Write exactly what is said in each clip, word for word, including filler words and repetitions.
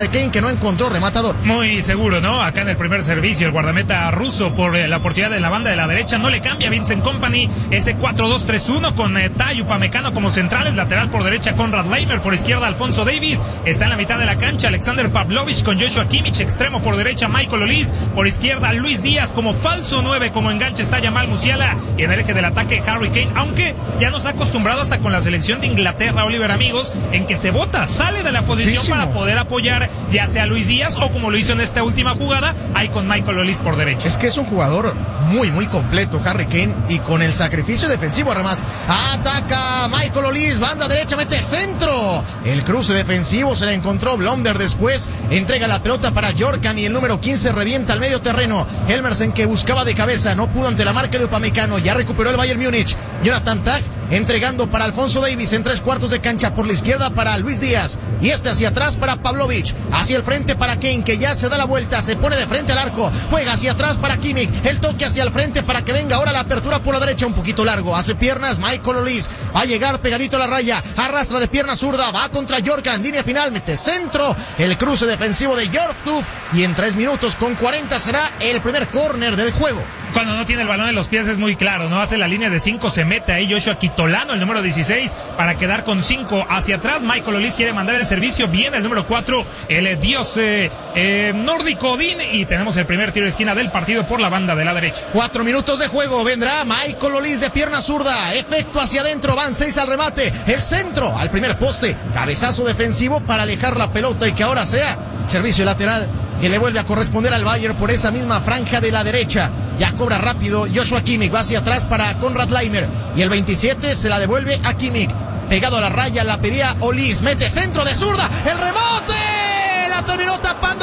Kane, que no encontró rematador. Muy seguro, ¿no? Acá en el primer servicio, el guardameta ruso por eh, la oportunidad de la banda de la derecha no le cambia Vincent Kompany, ese cuatro dos tres uno con eh, Tai Upamecano como centrales, lateral por derecha Konrad Laimer, por izquierda Alfonso Davies, está en la mitad de la cancha Alexander Pavlovich con Joshua Kimmich, extremo por derecha Michael Olise, por izquierda Luis Díaz como falso nueve, como enganche está Jamal Musiala, y en el eje del ataque Harry Kane, aunque ya nos ha acostumbrado hasta con la selección de Inglaterra, Oliver, amigos, en que se bota, sale de la posición Muchísimo. para poder apoyar ya sea Luis Díaz o como lo hizo en esta última jugada, ahí con Michael Olise por derecha. Es que es un jugador muy, muy completo, Harry Kane, y con el sacrificio defensivo además. Ataca Michael Olise, banda derecha, mete centro. El cruce defensivo se le encontró Blomberg, después entrega la pelota para Jorkan y el número quince revienta al medio terreno. Helmersen, que buscaba de cabeza, no pudo ante la marca de Upamecano, ya recuperó el Bayern Múnich. Jonathan Tah entregando para Alfonso Davies en tres cuartos de cancha por la izquierda para Luis Díaz, y este hacia atrás para Pavlovich, hacia el frente para Kane, que ya se da la vuelta, se pone de frente al arco, juega hacia atrás para Kimmich, el toque hacia el frente para que venga ahora la apertura por la derecha, un poquito largo, hace piernas Michael Olise, va a llegar pegadito a la raya, arrastra de pierna zurda, va contra Jorkan, línea final, mete centro, el cruce defensivo de Jörg Tuff, y en tres minutos con cuarenta será el primer córner del juego. Cuando no tiene el balón en los pies es muy claro, ¿no? Hace la línea de cinco, se mete ahí Joshua Kitolano, el número dieciséis, para quedar con cinco hacia atrás. Michael Olise quiere mandar el servicio, viene el número cuatro, el dios eh, eh, nórdico Odín, y tenemos el primer tiro de esquina del partido por la banda de la derecha. Cuatro minutos de juego, vendrá Michael Olise de pierna zurda, efecto hacia adentro, van seis al remate, el centro al primer poste, cabezazo defensivo para alejar la pelota y que ahora sea servicio lateral, que le vuelve a corresponder al Bayern por esa misma franja de la derecha. Ya cobra rápido Joshua Kimmich, va hacia atrás para Konrad Laimer, y el veintisiete se la devuelve a Kimmich, pegado a la raya, la pedía Olise, mete centro de zurda, el rebote, la terminó tapando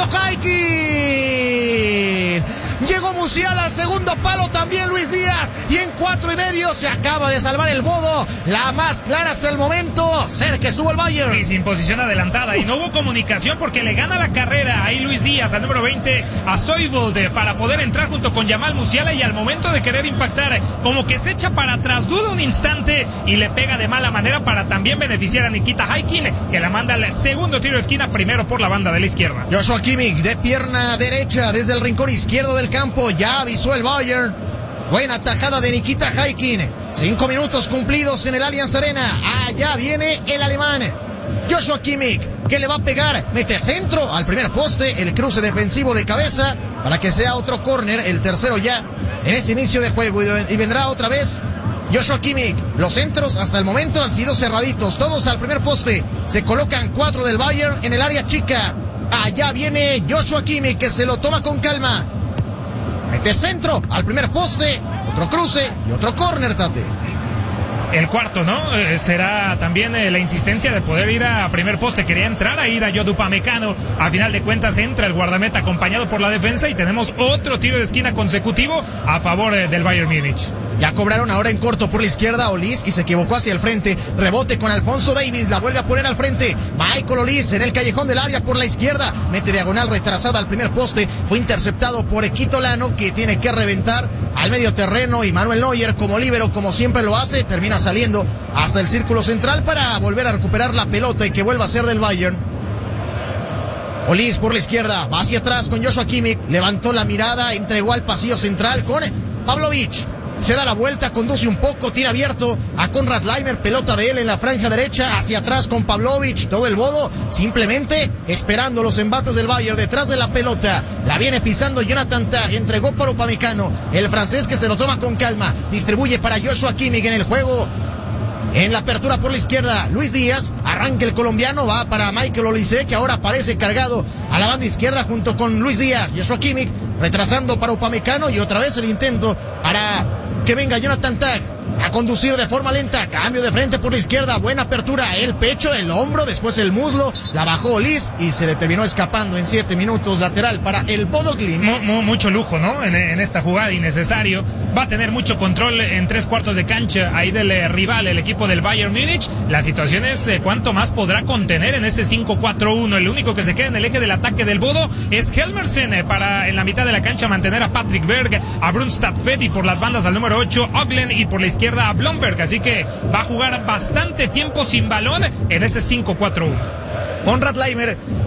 Haikin. Llegó Musiala al segundo palo, también Luis Díaz, y en cuatro y medio se acaba de salvar el Bodo, la más clara hasta el momento, cerca estuvo el Bayern. Y sin posición adelantada, y no hubo comunicación porque le gana la carrera ahí Luis Díaz al número veinte a Soybold para poder entrar junto con Jamal Musiala, y al momento de querer impactar, como que se echa para atrás, duda un instante y le pega de mala manera para también beneficiar a Nikita Haikin, que la manda al segundo tiro de esquina, primero por la banda de la izquierda. Joshua Kimmich de pierna derecha desde el rincón izquierdo del campo, ya avisó el Bayern. Buena tajada de Nikita Haikin. Cinco minutos cumplidos en el Allianz Arena. Allá viene el alemán Joshua Kimmich, que le va a pegar, mete centro al primer poste, el cruce defensivo de cabeza para que sea otro córner, el tercero ya en ese inicio de juego, y vendrá otra vez Joshua Kimmich. Los centros hasta el momento han sido cerraditos, todos al primer poste. Se colocan cuatro del Bayern en el área chica. Allá viene Joshua Kimmich, que se lo toma con calma, mete centro al primer poste, otro cruce y otro córner, Tate. El cuarto, ¿no? Eh, será también eh, la insistencia de poder ir a primer poste. Quería entrar ahí Dayot Upamecano. A final de cuentas entra el guardameta acompañado por la defensa, y tenemos otro tiro de esquina consecutivo a favor eh, del Bayern Múnich. Ya cobraron ahora en corto por la izquierda Olise, y se equivocó hacia el frente. Rebote con Alfonso Davies, la vuelve a poner al frente. Michael Olise en el callejón del área por la izquierda, mete diagonal retrasada al primer poste. Fue interceptado por Kitolano, que tiene que reventar al medio terreno, y Manuel Neuer como líbero, como siempre lo hace, termina saliendo hasta el círculo central para volver a recuperar la pelota y que vuelva a ser del Bayern. Olise por la izquierda, va hacia atrás con Joshua Kimmich, levantó la mirada, entregó al pasillo central con Pavlovich. Se da la vuelta, conduce un poco, tira abierto a Konrad Laimer, pelota de él en la franja derecha, hacia atrás con Pavlovich, todo el Bodo simplemente esperando los embates del Bayern detrás de la pelota. La viene pisando Jonathan Tah, entregó para Upamecano, el francés, que se lo toma con calma, distribuye para Joshua Kimmich en el juego. En la apertura por la izquierda, Luis Díaz, arranca el colombiano, va para Michael Olise, que ahora aparece cargado a la banda izquierda junto con Luis Díaz. Joshua Kimmich retrasando para Upamecano, y otra vez el intento para que venga Jonathan Tah a conducir de forma lenta, cambio de frente por la izquierda, buena apertura, el pecho, el hombro, después el muslo, la bajó Olise y se le terminó escapando en siete minutos, lateral para el Bodo Glimt. Mu, mu, mucho lujo, ¿no? En, en esta jugada, innecesario. Va a tener mucho control en tres cuartos de cancha ahí del eh, rival, el equipo del Bayern Múnich. La situación es eh, cuánto más podrá contener en ese cinco cuatro uno. El único que se queda en el eje del ataque del Bodo es Helmersen, eh, para en la mitad de la cancha mantener a Patrick Berg, a Brunstad Fedi por las bandas al número ocho, Oglen, y por la izquierda a Blomberg, así que va a jugar bastante tiempo sin balón en ese cinco cuatro uno. Konrad Laimer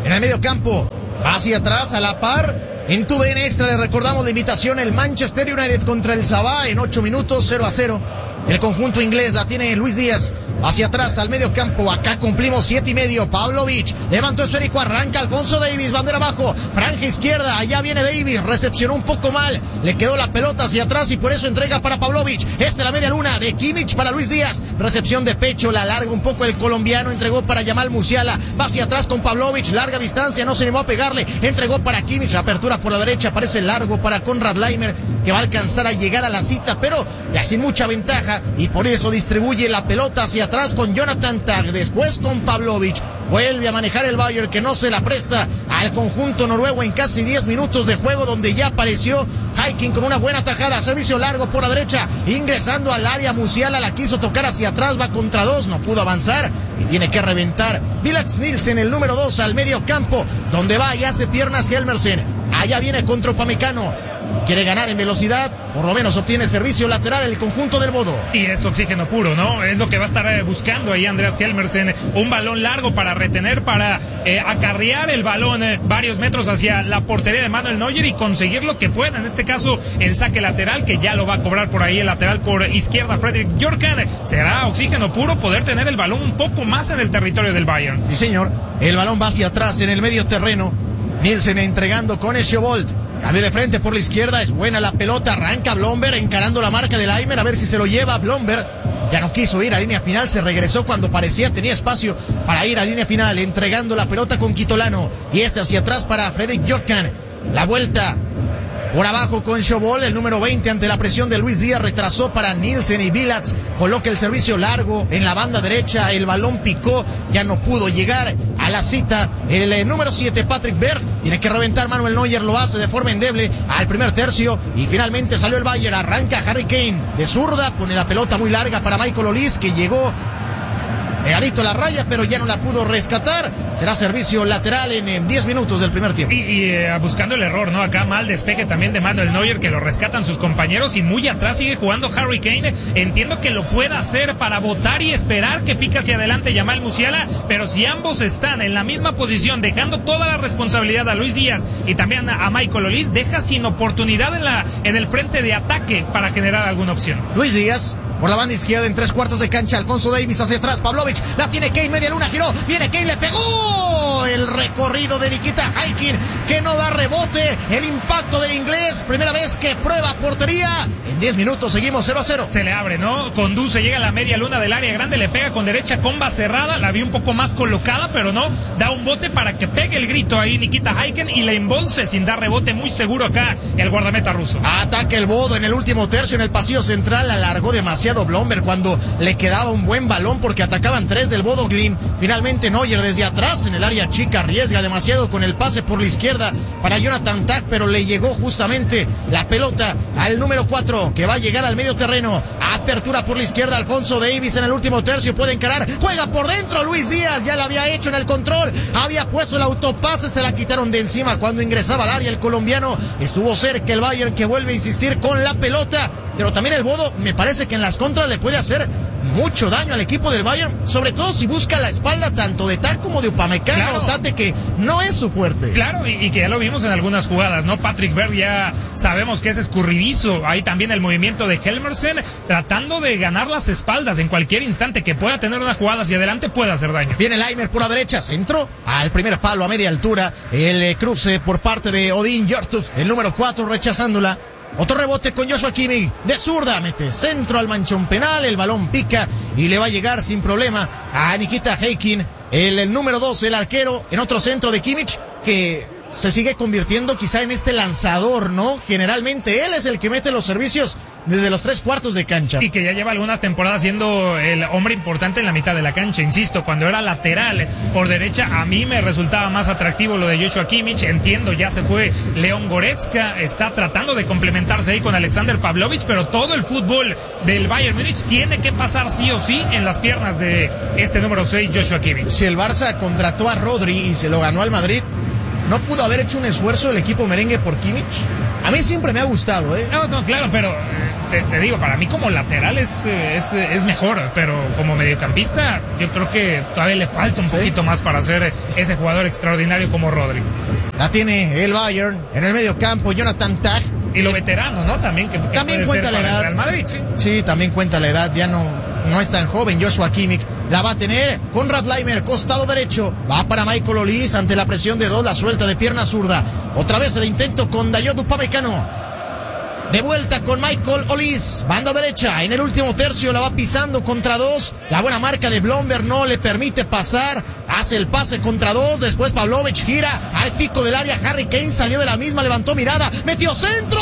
en el medio campo. Hacia atrás, a la par. En tu D N Extra le recordamos la invitación, el Manchester United contra el Sabah en ocho minutos, cero a cero. El conjunto inglés la tiene Luis Díaz. Hacia atrás, al medio campo. Acá cumplimos siete y medio. Pavlovic levantó esférico, arranca Alfonso Davies, bandera abajo, franja izquierda. Allá viene Davies, recepcionó un poco mal. Le quedó la pelota hacia atrás y por eso entrega para Pavlovic. Esta es la media luna de Kimmich para Luis Díaz. Recepción de pecho, la larga un poco el colombiano. Entregó para Yamal Musiala. Va hacia atrás con Pavlovic, larga distancia, no se animó a pegarle. Entregó para Kimmich, apertura por la derecha. Parece largo para Konrad Laimer, que va a alcanzar a llegar a la cita, pero ya sin mucha ventaja. Y por eso distribuye la pelota hacia atrás con Jonathan Tag, después con Pavlovic. Vuelve a manejar el Bayern, que no se la presta al conjunto noruego en casi diez minutos de juego, donde ya apareció Hiking con una buena tajada. Servicio largo por la derecha, ingresando al área. Musiala la quiso tocar hacia atrás, va contra dos, no pudo avanzar y tiene que reventar. Bilats Nielsen, el número dos, al medio campo, donde va y hace piernas Helmersen. Allá viene contra Upamecano. Quiere ganar en velocidad, por lo menos obtiene servicio lateral el conjunto del Bodo. Y es oxígeno puro, ¿no? Es lo que va a estar buscando ahí Andreas Helmersen. Un balón largo para retener, para eh, acarrear el balón eh, varios metros hacia la portería de Manuel Neuer y conseguir lo que pueda. En este caso, el saque lateral, que ya lo va a cobrar por ahí el lateral por izquierda, Fredrik Jørgen. Será oxígeno puro poder tener el balón un poco más en el territorio del Bayern. Sí, señor. El balón va hacia atrás en el medio terreno. Nielsen entregando con Eschobold. Cambio de frente por la izquierda, es buena la pelota, arranca Blomberg encarando la marca de Laimer, a ver si se lo lleva Blomberg. Ya no quiso ir a línea final, se regresó cuando parecía tenía espacio para ir a línea final, entregando la pelota con Quitolano. Y este hacia atrás para Fredrik Jørgen. La vuelta por abajo con Schobol, el número veinte, ante la presión de Luis Díaz, retrasó para Nielsen y Bilats, coloca el servicio largo en la banda derecha, el balón picó, ya no pudo llegar a la cita. El eh, número siete, Patrick Berg, tiene que reventar, Manuel Neuer lo hace de forma endeble al primer tercio y finalmente salió el Bayern. Arranca Harry Kane de zurda, pone la pelota muy larga para Michael Olise, que llegó pegadito a la raya, pero ya no la pudo rescatar. Será servicio lateral en, en diez minutos del primer tiempo. Y, y eh, buscando el error, ¿no? Acá mal despeje también de Manuel Neuer, que lo rescatan sus compañeros, y muy atrás sigue jugando Harry Kane. Entiendo que lo pueda hacer para botar y esperar que pique hacia adelante Yamal Musiala, pero si ambos están en la misma posición, dejando toda la responsabilidad a Luis Díaz y también a, a Michael Olise, deja sin oportunidad en, la, en el frente de ataque para generar alguna opción. Luis Díaz por la banda izquierda en tres cuartos de cancha, Alfonso Davies hacia atrás, Pavlovic, la tiene Kane, media luna, giró, viene Kane, le pegó el recorrido de Nikita Hiking, que no da rebote, el impacto del inglés, primera vez que prueba portería, en diez minutos seguimos cero a cero. Se le abre, ¿no? Conduce, llega a la media luna del área grande, le pega con derecha, comba cerrada, la vi un poco más colocada, pero no, da un bote para que pegue el grito ahí Nikita Hiking y le embolse sin dar rebote, muy seguro acá el guardameta ruso. Ataca el Bodo en el último tercio, en el pasillo central, alargó demasiado Blomberg cuando le quedaba un buen balón porque atacaban tres del Bodo Glimt. Finalmente Neuer desde atrás en el área chica arriesga demasiado con el pase por la izquierda para Jonathan Tag, pero le llegó justamente la pelota al número cuatro, que va a llegar al medio terreno. Apertura por la izquierda, Alfonso Davies en el último tercio, puede encarar, juega por dentro Luis Díaz, ya la había hecho en el control, había puesto el autopase, se la quitaron de encima cuando ingresaba al área el colombiano. Estuvo cerca el Bayern, que vuelve a insistir con la pelota, pero también el Bodo me parece que en las contras le puede hacer mucho daño al equipo del Bayern, sobre todo si busca la espalda tanto de Tag como de Upamecano, claro. Tate, que no es su fuerte. Claro, y, y que ya lo vimos en algunas jugadas, ¿no? Patrick Berg ya sabemos que es escurridizo, ahí también el movimiento de Helmersen, tratando de ganar las espaldas en cualquier instante que pueda tener una jugada hacia adelante, puede hacer daño. Viene Laimer por la derecha, centro al primer palo a media altura, el eh, cruce por parte de Odin Hjortuf, el número cuatro, rechazándola. Otro rebote con Joshua Kimmich, de zurda, mete centro al manchón penal, el balón pica y le va a llegar sin problema a Nikita Hiking, el, el número dos, el arquero, en otro centro de Kimmich, que se sigue convirtiendo quizá en este lanzador, ¿no? Generalmente él es el que mete los servicios desde los tres cuartos de cancha. Y que ya lleva algunas temporadas siendo el hombre importante en la mitad de la cancha. Insisto, cuando era lateral por derecha, a mí me resultaba más atractivo lo de Joshua Kimmich. Entiendo, ya se fue Leon Goretzka, está tratando de complementarse ahí con Alexander Pavlovic, pero todo el fútbol del Bayern Múnich tiene que pasar sí o sí en las piernas de este número seis, Joshua Kimmich. Si el Barça contrató a Rodri y se lo ganó al Madrid, ¿no pudo haber hecho un esfuerzo el equipo merengue por Kimmich? A mí siempre me ha gustado, ¿eh? No, no, claro, pero te, te digo, para mí como lateral es, es, es mejor, pero como mediocampista yo creo que todavía le falta un ¿Sí? poquito más para ser ese jugador extraordinario como Rodri. La tiene el Bayern en el mediocampo, Jonathan Tah. Y lo veterano, ¿no? También que, que también puede cuenta ser la para edad. el Real Madrid, sí. Sí, también cuenta la edad, ya no, no es tan joven. Joshua Kimmich la va a tener con Radleimer, costado derecho. Va para Michael Olise ante la presión de dos, la suelta de pierna zurda. Otra vez el intento con Dayot Upamecano. De vuelta con Michael Olise, banda derecha, en el último tercio la va pisando contra dos, la buena marca de Blomberg no le permite pasar, hace el pase contra dos, después Pavlovic gira al pico del área, Harry Kane salió de la misma, levantó mirada, metió centro,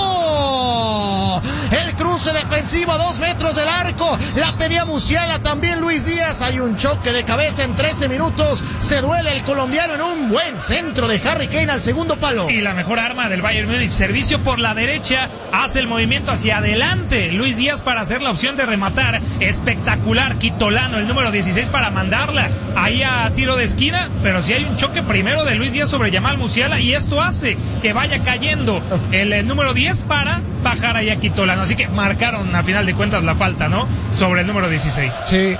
el cruce defensivo a dos metros del arco, la pedía Musiala, también Luis Díaz, hay un choque de cabeza en trece minutos, se duele el colombiano en un buen centro de Harry Kane al segundo palo. Y la mejor arma del Bayern Múnich, servicio por la derecha, hace el movimiento hacia adelante Luis Díaz para hacer la opción de rematar, espectacular, Quitolano, el número dieciséis para mandarla ahí a tiro de esquina, pero si hay un choque primero de Luis Díaz sobre Yamal Musiala y esto hace que vaya cayendo el, el número diez para bajar ahí a Quitolano, así que marcaron a final de cuentas la falta, ¿no? Sobre el número dieciséis. Sí,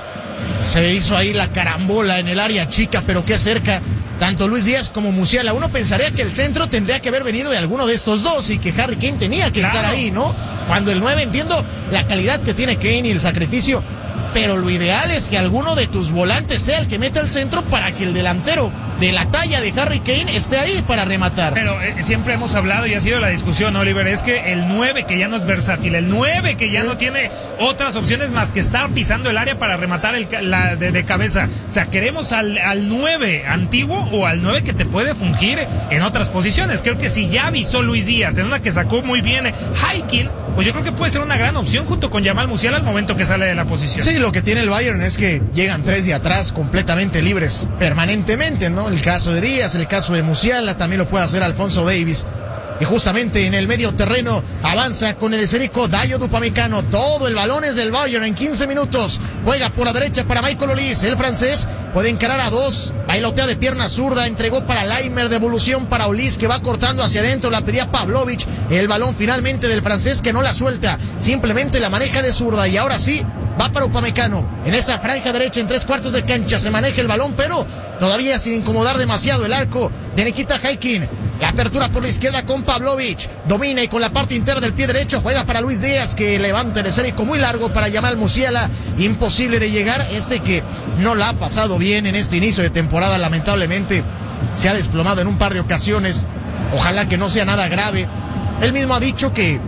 se hizo ahí la carambola en el área chica, pero qué cerca. Tanto Luis Díaz como Musiala, uno pensaría que el centro tendría que haber venido de alguno de estos dos y que Harry Kane tenía que claro. estar ahí, ¿no? Cuando el nueve, entiendo la calidad que tiene Kane y el sacrificio, pero lo ideal es que alguno de tus volantes sea el que meta el centro para que el delantero de la talla de Harry Kane esté ahí para rematar. Pero eh, siempre hemos hablado y ha sido la discusión, Oliver, es que el nueve que ya no es versátil, el nueve que ya ¿Sí? no tiene otras opciones más que estar pisando el área para rematar el, la de, de cabeza. O sea, queremos al, al nueve antiguo o al nueve que te puede fungir en otras posiciones. Creo que si ya avisó Luis Díaz en una que sacó muy bien Hiking, pues yo creo que puede ser una gran opción junto con Yamal Musiala al momento que sale de la posición. Sí, lo que tiene el Bayern es que llegan tres de atrás completamente libres permanentemente, ¿no? El caso de Díaz, el caso de Musiala, también lo puede hacer Alfonso Davies. Y justamente en el medio terreno avanza con el esférico Dayot Upamecano. Todo el balón es del Bayern en quince minutos. Juega por la derecha para Michael Olise. El francés puede encarar a dos. Bailotea de pierna zurda. Entregó para Leimer. Devolución para Olise que va cortando hacia adentro. La pedía Pavlovic. El balón finalmente del francés que no la suelta. Simplemente la maneja de zurda. Y ahora sí va para Upamecano. En esa franja derecha en tres cuartos de cancha se maneja el balón, pero todavía sin incomodar demasiado el arco de Nikita Hiking. La apertura por la izquierda con Pavlovic. Domina y con la parte interna del pie derecho juega para Luis Díaz que levanta el esférico muy largo para Yamal Musiala. Imposible de llegar. Este que no la ha pasado bien en este inicio de temporada. Lamentablemente se ha desplomado en un par de ocasiones. Ojalá que no sea nada grave. Él mismo ha dicho que,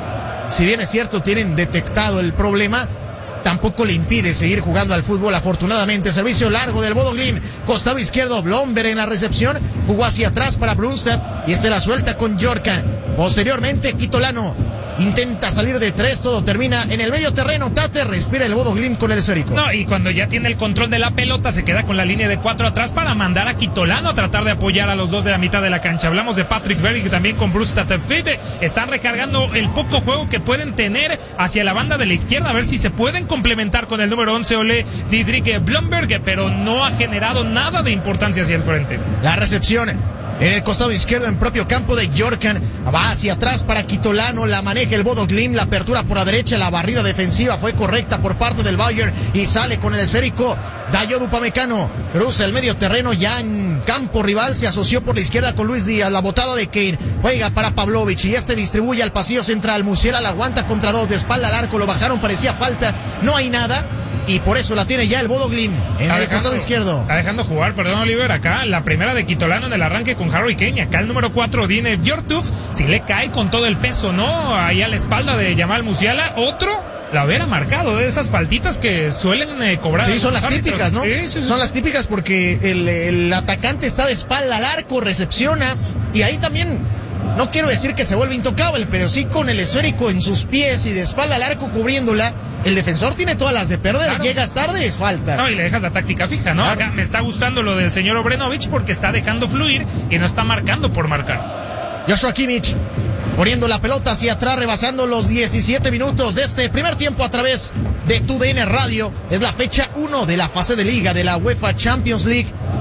si bien es cierto, tienen detectado el problema, tampoco le impide seguir jugando al fútbol. Afortunadamente, servicio largo del Bodo Glimt, costado izquierdo, Blomberg en la recepción, jugó hacia atrás para Brunstad y este la suelta con Jorkan. Posteriormente, Quitolano intenta salir de tres, todo termina en el medio terreno. Tate respira el Bodo Glimt con el esférico. No, y cuando ya tiene el control de la pelota, se queda con la línea de cuatro atrás para mandar a Quitolano a tratar de apoyar a los dos de la mitad de la cancha. Hablamos de Patrick Berg y también con Bruce Tatefide. Están recargando el poco juego que pueden tener hacia la banda de la izquierda, a ver si se pueden complementar con el número once, Ole Didrik Blomberg, pero no ha generado nada de importancia hacia el frente. La recepción en el costado izquierdo en propio campo de Jorkan, va hacia atrás para Quitolano, la maneja el Bodo Glimt, la apertura por la derecha, la barrida defensiva fue correcta por parte del Bayern y sale con el esférico Dayot Upamecano, cruza el medio terreno ya en campo rival, se asoció por la izquierda con Luis Díaz, la botada de Kane, juega para Pavlovic y este distribuye al pasillo central, Musiala la aguanta contra dos, de espalda al arco, lo bajaron, parecía falta, no hay nada. Y por eso la tiene ya el Bodo Glimt en está el dejando, costado izquierdo. Está dejando jugar, perdón, Oliver, acá la primera de Quitolano en el arranque con Harry Kane. Acá el número cuatro, Dine Bjortuf, si le cae con todo el peso, ¿no? Ahí a la espalda de Yamal Musiala. Otro la hubiera marcado, de esas faltitas que suelen eh, cobrar. Sí, son las árbitros. típicas, ¿no? Sí, sí, sí. Son las típicas porque el, el atacante está de espalda al arco, recepciona y ahí también... No quiero decir que se vuelve intocable, pero sí con el esférico en sus pies y de espalda al arco cubriéndola, el defensor tiene todas las de perder, claro. Llegas tarde, es falta. No, y le dejas la táctica fija, ¿no? Claro. Acá me está gustando lo del señor Obrenovic porque está dejando fluir y no está marcando por marcar. Joshua Kimmich poniendo la pelota hacia atrás, rebasando los diecisiete minutos de este primer tiempo a través de TUDN Radio. Es la fecha uno de la fase de liga de la UEFA Champions League.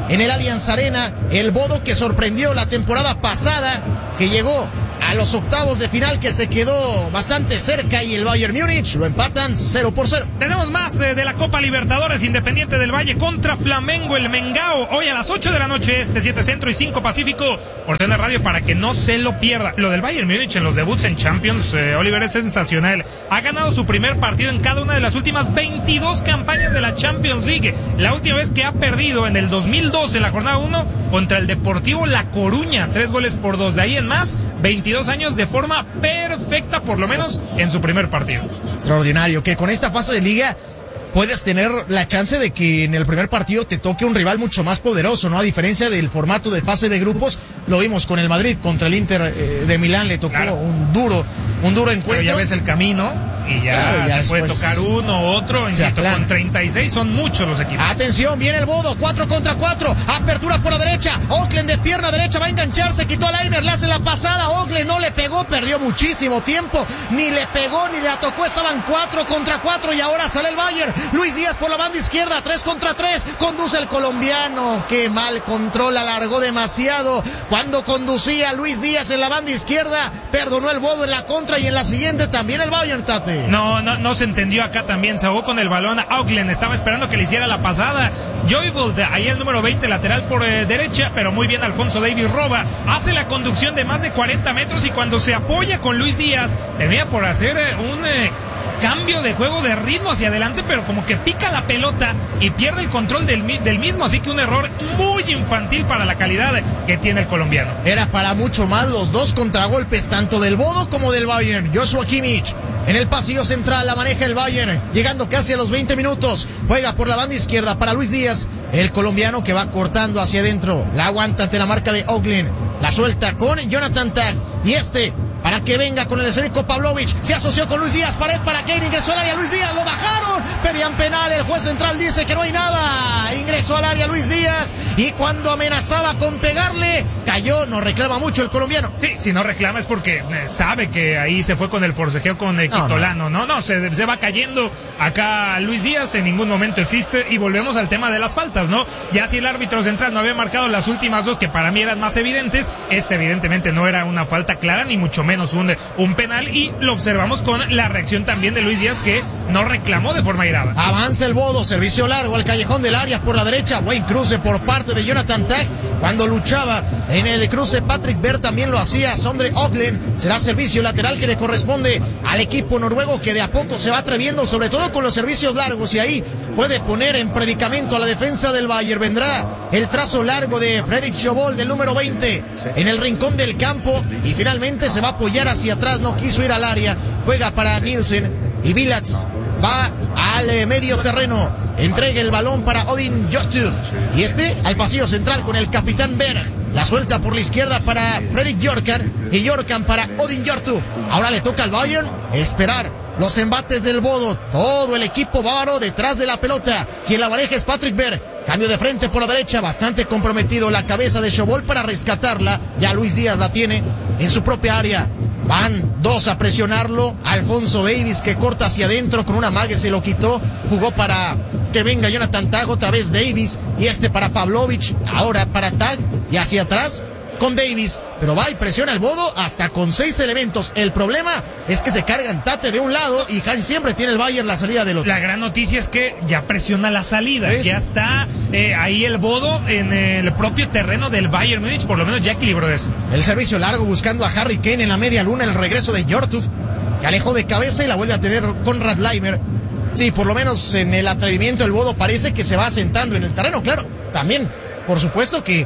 en el Allianz Arena. El Bodo que sorprendió la temporada pasada, que llegó a los octavos de final, que se quedó bastante cerca, y el Bayern Múnich lo empatan cero por cero. Tenemos más eh, de la Copa Libertadores. Independiente del Valle contra Flamengo, el Mengao, hoy a las ocho de la noche este, siete Centro y cinco Pacífico, por T N Radio, para que no se lo pierda. Lo del Bayern Múnich en los debuts en Champions, eh, Oliver, es sensacional. Ha ganado su primer partido en cada una de las últimas veintidós campañas de la Champions League. La última vez que ha perdido en el dos mil doce, en la jornada uno, contra el Deportivo La Coruña, tres goles por dos. De ahí en más, veintidós años de forma perfecta, por lo menos en su primer partido. Extraordinario, que con esta fase de liga puedes tener la chance de que en el primer partido te toque un rival mucho más poderoso, ¿no? A diferencia del formato de fase de grupos, lo vimos con el Madrid contra el Inter eh, de Milán, le tocó claro. un duro, un duro encuentro. Pero ya ves el camino y ya, claro, ya te puede tocar uno u otro, insisto, con treinta y seis son muchos los equipos. Atención, viene el Bodo, cuatro contra cuatro, apertura por la derecha, Oakland de pierna derecha va a engancharse, quitó a Leimer, le hace la pasada, Oakland no le pegó, perdió muchísimo tiempo, ni le pegó ni le tocó, estaban cuatro contra cuatro y ahora sale el Bayern. Luis Díaz por la banda izquierda, tres contra tres, conduce el colombiano, qué mal control, alargó demasiado. Cuando conducía Luis Díaz en la banda izquierda, perdonó el Bodo en la contra, y en la siguiente también el Bayern, Tate. No, no, no se entendió acá también, se ahogó con el balón. Auckland estaba esperando que le hiciera la pasada. Joybold, ahí el número veinte, lateral por eh, derecha, pero muy bien Alfonso Davies roba, hace la conducción de más de cuarenta metros, y cuando se apoya con Luis Díaz, tenía por hacer eh, un... Eh, cambio de juego de ritmo hacia adelante, pero como que pica la pelota y pierde el control del, del mismo, así que un error muy infantil para la calidad que tiene el colombiano. Era para mucho más los dos contragolpes, tanto del Bodo como del Bayern. Joshua Kimmich en el pasillo central, la maneja el Bayern, llegando casi a los veinte minutos, juega por la banda izquierda para Luis Díaz, el colombiano que va cortando hacia adentro, la aguanta ante la marca de Oakland, la suelta con Jonathan Tah, y este para que venga con el esférico Pavlovic, se asoció con Luis Díaz, pared para Kane, ingresó al área Luis Díaz, lo bajaron, pedían penal, el juez central dice que no hay nada, ingresó al área Luis Díaz, y cuando amenazaba con pegarle, cayó, no reclama mucho el colombiano. Sí, si no reclama es porque eh, sabe que ahí se fue con el forcejeo con eh, Quitolano, no, no, no se, se va cayendo acá Luis Díaz, en ningún momento existe, y volvemos al tema de las faltas, ¿no? Ya si el árbitro central no había marcado las últimas dos, que para mí eran más evidentes, este evidentemente no era una falta clara, ni mucho menos menos un, un penal, y lo observamos con la reacción también de Luis Díaz, que no reclamó de forma airada. Avanza el Bodo, servicio largo al callejón del área por la derecha, buen cruce por parte de Jonathan Tah, cuando luchaba en el cruce Patrick Berg también lo hacía Sondre Oakland, será servicio lateral que le corresponde al equipo noruego, que de a poco se va atreviendo, sobre todo con los servicios largos, y ahí puede poner en predicamento a la defensa del Bayern. Vendrá el trazo largo de Fredrik Sjobold, del número veinte, en el rincón del campo, y finalmente se va a apoyar hacia atrás, no quiso ir al área, juega para Nielsen, y Vilatz va al eh, medio terreno, entrega el balón para Odin Jortuf, y este al pasillo central con el capitán Berg, la suelta por la izquierda para Fredrik Jorkan, y Jorkan para Odin Jortuf. Ahora le toca al Bayern esperar los embates del Bodo, todo el equipo bávaro detrás de la pelota, quien la maneja es Patrick Berg, cambio de frente por la derecha, bastante comprometido la cabeza de Sjobold para rescatarla, ya Luis Díaz la tiene en su propia área. Van dos a presionarlo, Alfonso Davies que corta hacia adentro con una mague, se lo quitó, jugó para que venga Jonathan Tah, otra vez Davies, y este para Pavlovic, ahora para Tah, y hacia atrás con Davies, pero va y presiona el Bodo hasta con seis elementos. El problema es que se cargan Tate de un lado y casi siempre tiene el Bayern la salida del otro. La gran noticia es que ya presiona la salida, ¿sí? Ya está eh, ahí el Bodo en el propio terreno del Bayern Múnich, por lo menos ya equilibró eso. El servicio largo buscando a Harry Kane en la media luna, el regreso de Jortuf, que alejó de cabeza y la vuelve a tener Konrad Laimer. Sí, por lo menos en el atrevimiento el Bodo parece que se va asentando en el terreno, claro, también, por supuesto que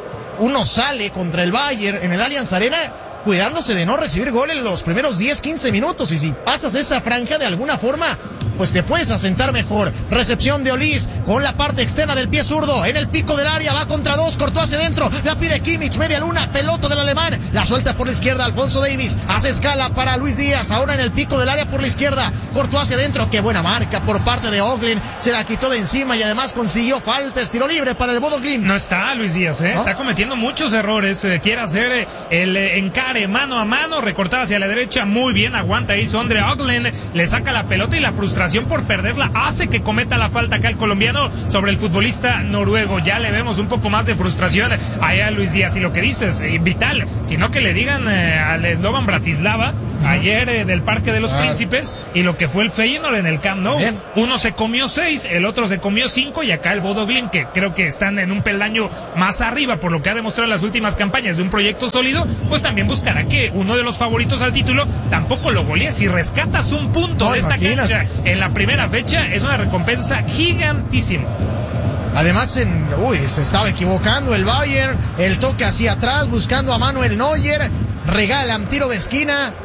uno sale contra el Bayern en el Allianz Arena cuidándose de no recibir gol en los primeros diez, quince minutos, y si pasas esa franja de alguna forma, pues te puedes asentar mejor. Recepción de Olís con la parte externa del pie zurdo, en el pico del área, va contra dos, cortó hacia adentro, la pide Kimmich, media luna, pelota del alemán, la suelta por la izquierda Alfonso Davies, hace escala para Luis Díaz, ahora en el pico del área por la izquierda, cortó hacia adentro, qué buena marca por parte de Oakland, se la quitó de encima y además consiguió falta, estilo libre para el Bodo Glimt. No está Luis Díaz, ¿eh? ¿No? Está cometiendo muchos errores, eh, quiere hacer eh, el eh, encare enfrentar eh, mano a mano, recortar hacia la derecha, muy bien, aguanta ahí Sondre Oglen, le saca la pelota y la frustración por perderla hace que cometa la falta acá el colombiano sobre el futbolista noruego. Ya le vemos un poco más de frustración allá a Luis Díaz, y lo que dices, eh, vital, sino que le digan eh, al Slovan Bratislava ayer eh, del Parque de los ah. Príncipes, y lo que fue el Feyenoord en el Camp Nou. Bien. Uno se comió seis, el otro se comió cinco, y acá el Bodo Glimt, que creo que están en un peldaño más arriba por lo que ha demostrado en las últimas campañas de un proyecto sólido, pues también buscará que uno de los favoritos al título tampoco lo golee. Si rescatas un punto no, de esta imagínate. cancha en la primera fecha, es una recompensa gigantísima. Además, en, uy, se estaba equivocando el Bayern, el toque hacia atrás buscando a Manuel Neuer, regalan tiro de esquina.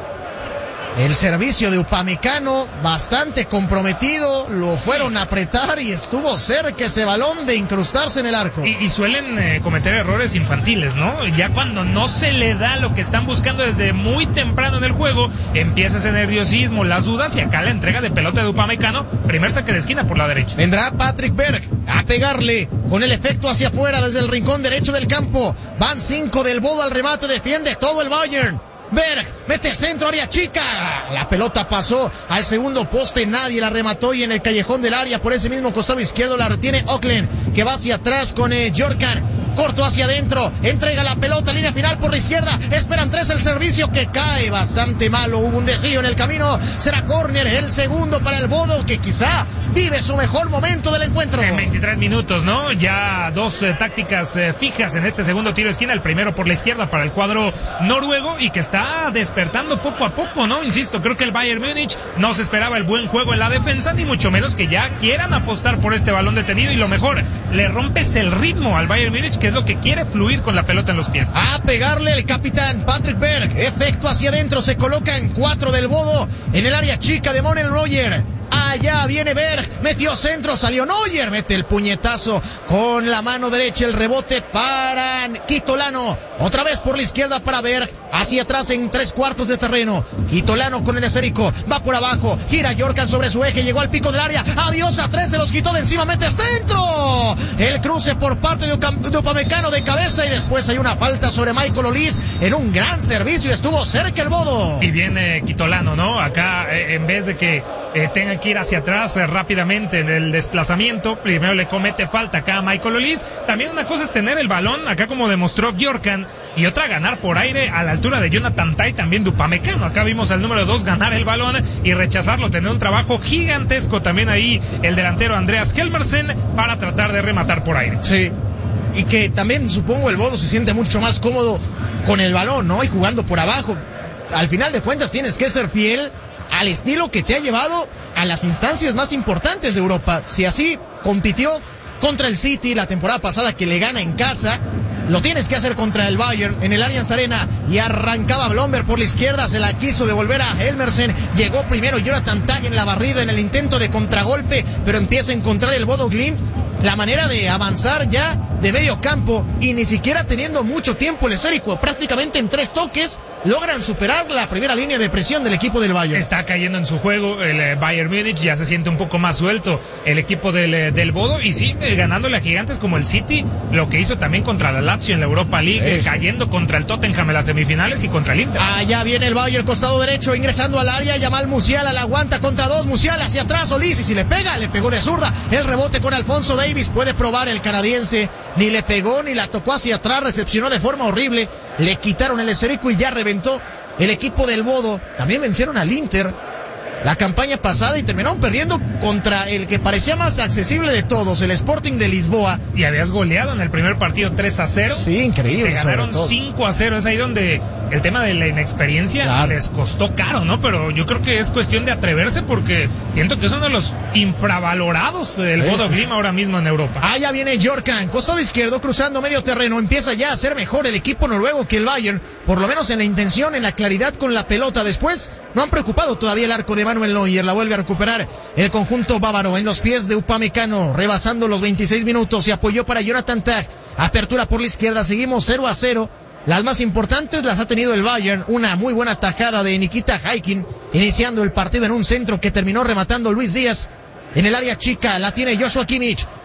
El servicio de Upamecano, bastante comprometido, lo fueron a apretar y estuvo cerca ese balón de incrustarse en el arco. Y, y suelen eh, cometer errores infantiles, ¿no? Ya cuando no se le da lo que están buscando desde muy temprano en el juego, empieza ese nerviosismo, las dudas, y acá la entrega de pelota de Upamecano, primer saque de esquina por la derecha. Vendrá Patrick Berg a pegarle con el efecto hacia afuera desde el rincón derecho del campo. Van cinco del Bodo al remate, defiende todo el Bayern. Berg, mete centro, área chica. La pelota pasó al segundo poste, nadie la remató, y en el callejón del área, por ese mismo costado izquierdo, la retiene Oglen, que va hacia atrás con eh, Jorkan. Corto hacia adentro, entrega la pelota, línea final por la izquierda, esperan tres, el servicio que cae bastante malo, hubo un desvío en el camino, será córner, el segundo para el Bodo, que quizá vive su mejor momento del encuentro. En veintitrés minutos, ¿no? Ya dos eh, tácticas eh, fijas en este segundo tiro de esquina, el primero por la izquierda para el cuadro noruego, y que está despertando poco a poco, ¿no? Insisto, creo que el Bayern Múnich no se esperaba el buen juego en la defensa, ni mucho menos que ya quieran apostar por este balón detenido, y lo mejor, le rompes el ritmo al Bayern Múnich, que es lo que quiere, fluir con la pelota en los pies. A pegarle el capitán Patrick Berg, efecto hacia adentro, se colocan cuatro del Bodo en el área chica de Manuel Neuer. Allá viene Berg, metió centro, salió Neuer, mete el puñetazo con la mano derecha, el rebote para Quitolano, otra vez por la izquierda para Berg, hacia atrás en tres cuartos de terreno. Quitolano con el esférico, va por abajo, gira Jorkan sobre su eje, llegó al pico del área, adiós a tres, se los quitó de encima, mete centro, el cruce por parte de, de Upamecano de cabeza, y después hay una falta sobre Michael Olise en un gran servicio, estuvo cerca el Bodo. Y viene Quitolano, ¿no? Acá eh, en vez de que eh, tenga que ir hacia atrás eh, rápidamente en el desplazamiento, primero le comete falta acá a Michael Olise. También una cosa es tener el balón, acá como demostró Jorkan, y otra ganar por aire a la altura de Jonathan Tah, también de Upamecano. Acá vimos al número dos ganar el balón y rechazarlo, tener un trabajo gigantesco también ahí el delantero Andreas Helmersen para tratar de rematar por aire. Sí, y que también supongo el Bodo se siente mucho más cómodo con el balón, ¿no? Y jugando por abajo. Al final de cuentas tienes que ser fiel al estilo que te ha llevado a las instancias más importantes de Europa. Si así compitió contra el City la temporada pasada, que le gana en casa, lo tienes que hacer contra el Bayern en el Allianz Arena. Y arrancaba Blomberg por la izquierda, se la quiso devolver a Helmersen, llegó primero Jonathan Tah en la barrida en el intento de contragolpe, pero empieza a encontrar el Bodo Glimt la manera de avanzar ya de medio campo, y ni siquiera teniendo mucho tiempo el esférico, prácticamente en tres toques logran superar la primera línea de presión del equipo del Bayern. Está cayendo en su juego el eh, Bayern Múnich, ya se siente un poco más suelto el equipo del, eh, del Bodo, y sí, eh, ganándole a gigantes como el City, lo que hizo también contra la Lazio en la Europa League, eh, cayendo contra el Tottenham en las semifinales y contra el Inter. Allá viene el Bayern, costado derecho, ingresando al área, Jamal Musiala la aguanta contra dos, Musiala hacia atrás, Olise, y si le pega, le pegó de zurda, el rebote con Alphonso Davies, puede probar el canadiense, ni le pegó ni la tocó hacia atrás, recepcionó de forma horrible, le quitaron el esférico y ya reventó el equipo del Bodo. También vencieron al Inter la campaña pasada y terminaron perdiendo contra el que parecía más accesible de todos, el Sporting de Lisboa. Y habías goleado en el primer partido tres a cero. Sí, increíble. Te ganaron cinco a cero, es ahí donde el tema de la inexperiencia claro. les costó caro, ¿no? Pero yo creo que es cuestión de atreverse, porque siento que es uno de los infravalorados del Bodo Glimt ahora mismo en Europa. Ah, ya viene Jorkan, costado izquierdo, cruzando medio terreno, empieza ya a ser mejor el equipo noruego que el Bayern, por lo menos en la intención, en la claridad con la pelota. Después no han preocupado todavía el arco de Manuel Neuer, la vuelve a recuperar el conjunto bávaro en los pies de Upamecano, rebasando los veintiséis minutos, se apoyó para Jonathan Tah, apertura por la izquierda, seguimos cero a cero. Las más importantes las ha tenido el Bayern, una muy buena tajada de Nikita Haikin, iniciando el partido en un centro que terminó rematando Luis Díaz. En el área chica la tiene Joshua Kimmich,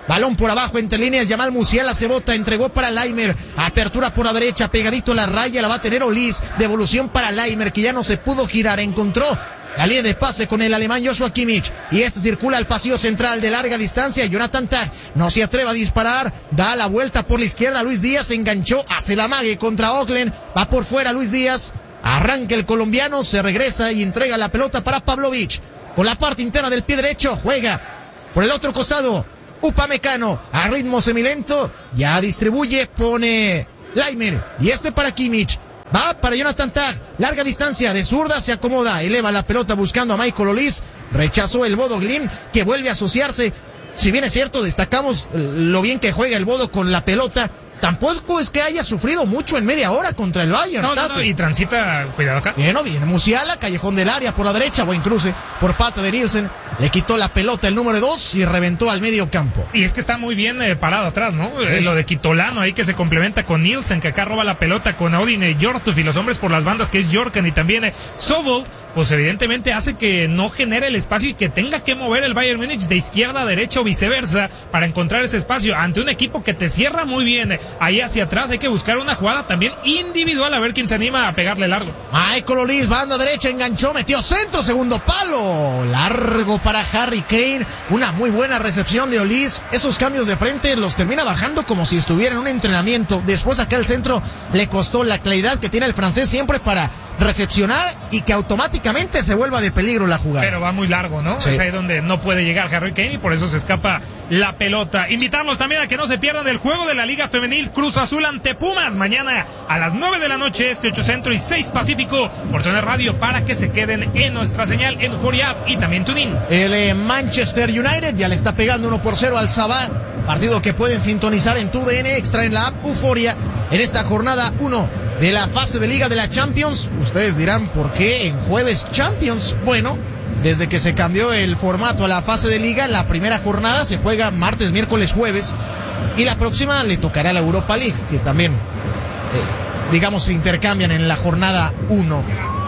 Balón por abajo entre líneas, Jamal Musiala se bota, entregó para Laimer, apertura por la derecha, pegadito a la raya, la va a tener Olís, devolución para Laimer, que ya no se pudo girar, encontró la línea de pase con el alemán Joshua Kimmich, y este circula al pasillo central de larga distancia. Jonathan Tah no se atreve a disparar, da la vuelta por la izquierda, Luis Díaz se enganchó, hace la mague contra Auckland, va por fuera Luis Díaz, arranca el colombiano, se regresa y entrega la pelota para Pavlovic, con la parte interna del pie derecho, juega por el otro costado, Upamecano, a ritmo semilento, ya distribuye, pone Laimer, y este para Kimmich, va para Jonathan Tah, larga distancia, de zurda, se acomoda, eleva la pelota buscando a Michael Olís, rechazó el Bodo Glimt, que vuelve a asociarse. Si bien es cierto, destacamos lo bien que juega el Bodo con la pelota, tampoco es que haya sufrido mucho en media hora contra el Bayern. No, no, no, y transita, cuidado acá. Bien, viene Musiala, callejón del área por la derecha, buen cruce por parte de Nielsen, le quitó la pelota el número dos y reventó al medio campo. Y es que está muy bien eh, parado atrás, ¿no? Eh, lo de Kitolano ahí que se complementa con Nielsen, que acá roba la pelota con Odin y Jortuf, y los hombres por las bandas que es Jorkan y también eh, Sobol, pues evidentemente hace que no genere el espacio y que tenga que mover el Bayern Múnich de izquierda a derecha o viceversa para encontrar ese espacio ante un equipo que te cierra muy bien eh, ahí hacia atrás. Hay que buscar una jugada también individual a ver quién se anima a pegarle largo. Michael Olís, banda derecha, enganchó, metió centro, segundo palo, largo para Harry Kane, una muy buena recepción de Olís. Esos cambios de frente los termina bajando como si estuviera en un entrenamiento. Después acá el centro le costó la claridad que tiene el francés siempre para recepcionar y que automáticamente se vuelva de peligro la jugada. Pero va muy largo, ¿no? Sí. Es ahí donde no puede llegar Harry Kane y por eso se escapa la pelota. Invitarlos también a que no se pierdan el juego de la Liga Femenil Cruz Azul ante Pumas mañana a las nueve de la noche, este ocho Centro y seis Pacífico, por Tener Radio, para que se queden en nuestra señal en Euphoria App y también TuneIn. El eh, Manchester United ya le está pegando uno por cero al Sabah, partido que pueden sintonizar en tu D N Extra en la app Euphoria en esta jornada uno de la fase de Liga de la Champions. Ustedes dirán, ¿por qué en jueves Champions? Bueno, desde que se cambió el formato a la fase de Liga, la primera jornada se juega martes, miércoles, jueves, y la próxima le tocará la Europa League, que también, eh, digamos, se intercambian en la jornada uno.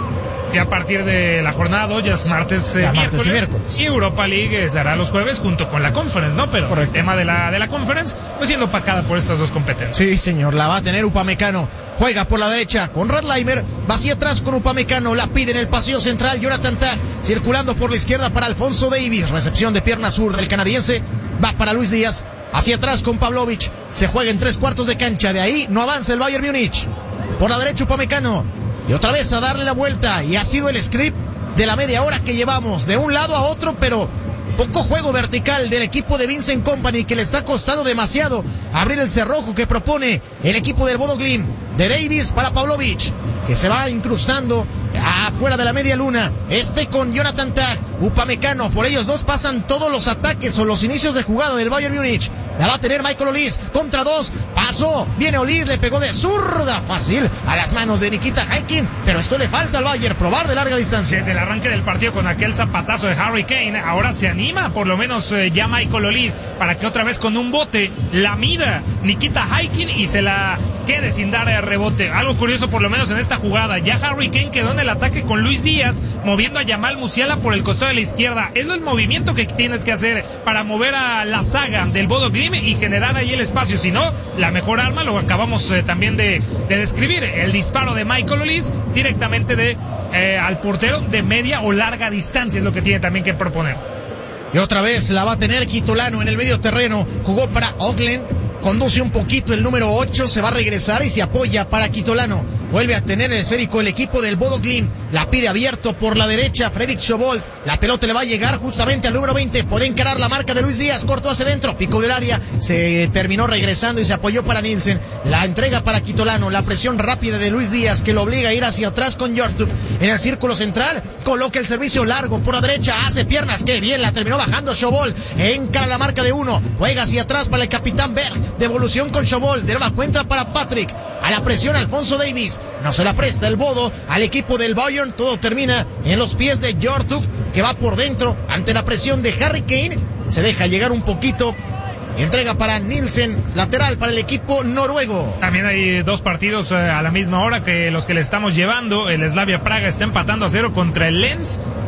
Y a partir de la jornada dos ya es martes, eh, martes miércoles, y miércoles. Y Europa League se hará los jueves junto con la Conference, ¿no? Pero correcto, el tema de la, de la Conference, pues siendo opacada por estas dos competencias. Sí, señor, la va a tener Upamecano. Juega por la derecha con Radleimer, va hacia atrás con Upamecano, la pide en el pasillo central Jonathan Tah, circulando por la izquierda para Alfonso Davies, recepción de pierna sur del canadiense, va para Luis Díaz, hacia atrás con Pavlovic, se juega en tres cuartos de cancha, de ahí no avanza el Bayern Múnich. Por la derecha Upamecano, y otra vez a darle la vuelta, y ha sido el script de la media hora que llevamos, de un lado a otro, pero poco juego vertical del equipo de Vincent Kompany, que le está costando demasiado abrir el cerrojo que propone el equipo del Bodo Glimt. De Davies para Pavlovic, que se va incrustando afuera de la media luna, este con Jonathan Tah, Upamecano, por ellos dos pasan todos los ataques o los inicios de jugada del Bayern Múnich. La va a tener Michael Olís, contra dos, pasó, viene Olís, le pegó de zurda, fácil, a las manos de Nikita Haikin, pero esto le falta al Bayern, probar de larga distancia. Desde el arranque del partido con aquel zapatazo de Harry Kane, ahora se anima, por lo menos eh, ya Michael Olís, para que otra vez con un bote la mida Nikita Haikin y se la quede sin dar eh, rebote. Algo curioso por lo menos en esta jugada, ya Harry Kane quedó en el ataque con Luis Díaz, moviendo a Jamal Musiala por el costado de la izquierda. Es el movimiento que tienes que hacer para mover a la saga del Bodo Glimt y generar ahí el espacio. Si no, la mejor arma, lo acabamos eh, también de, de describir, el disparo de Michael Olís directamente de eh, al portero de media o larga distancia, es lo que tiene también que proponer. Y otra vez la va a tener Kitolano en el medio terreno, jugó para Auckland, conduce un poquito el número ocho, se va a regresar y se apoya para Kitolano. Vuelve a tener el esférico el equipo del Bodo Glimt, la pide abierto por la derecha Fredrik Schobold, la pelota le va a llegar justamente al número veinte, puede encarar la marca de Luis Díaz, cortó hacia dentro, pico del área, se terminó regresando y se apoyó para Nielsen, la entrega para Kitolano, la presión rápida de Luis Díaz que lo obliga a ir hacia atrás con Jortuf, en el círculo central, coloca el servicio largo por la derecha, hace piernas, qué bien, la terminó bajando Schobold, encara la marca de uno, juega hacia atrás para el capitán Berg, devolución con Schobold, de nueva cuenta para Patrick, a la presión Alfonso Davies, no se la presta el Bodo al equipo del Bayern, todo termina en los pies de Jortuf, que va por dentro ante la presión de Harry Kane, se deja llegar un poquito, entrega para Nielsen, lateral para el equipo noruego. También hay dos partidos eh, a la misma hora que los que le estamos llevando. El Slavia Praga está empatando a cero contra el Lens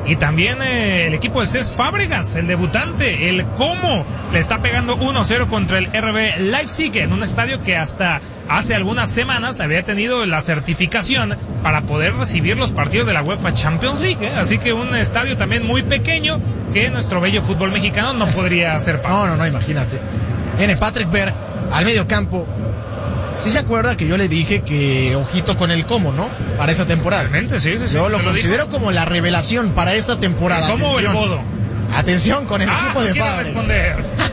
y también eh, el equipo de Cesc Fábregas, el debutante, el Como, le está pegando uno cero contra el R B Leipzig en un estadio que hasta hace algunas semanas había tenido la certificación para poder recibir los partidos de la UEFA Champions League, ¿eh? Así que un estadio también muy pequeño que nuestro bello fútbol mexicano no podría hacer parte. No, no, no, imagínate. Viene Patrick Berg al medio campo. Sí se acuerda que yo le dije que ojito con el Como, ¿no? Para esa temporada. Realmente, sí, sí, sí. Yo lo considero lo como la revelación para esta temporada. ¿El Como o el Bodo? Atención con el ah, equipo de Fábregas. responder.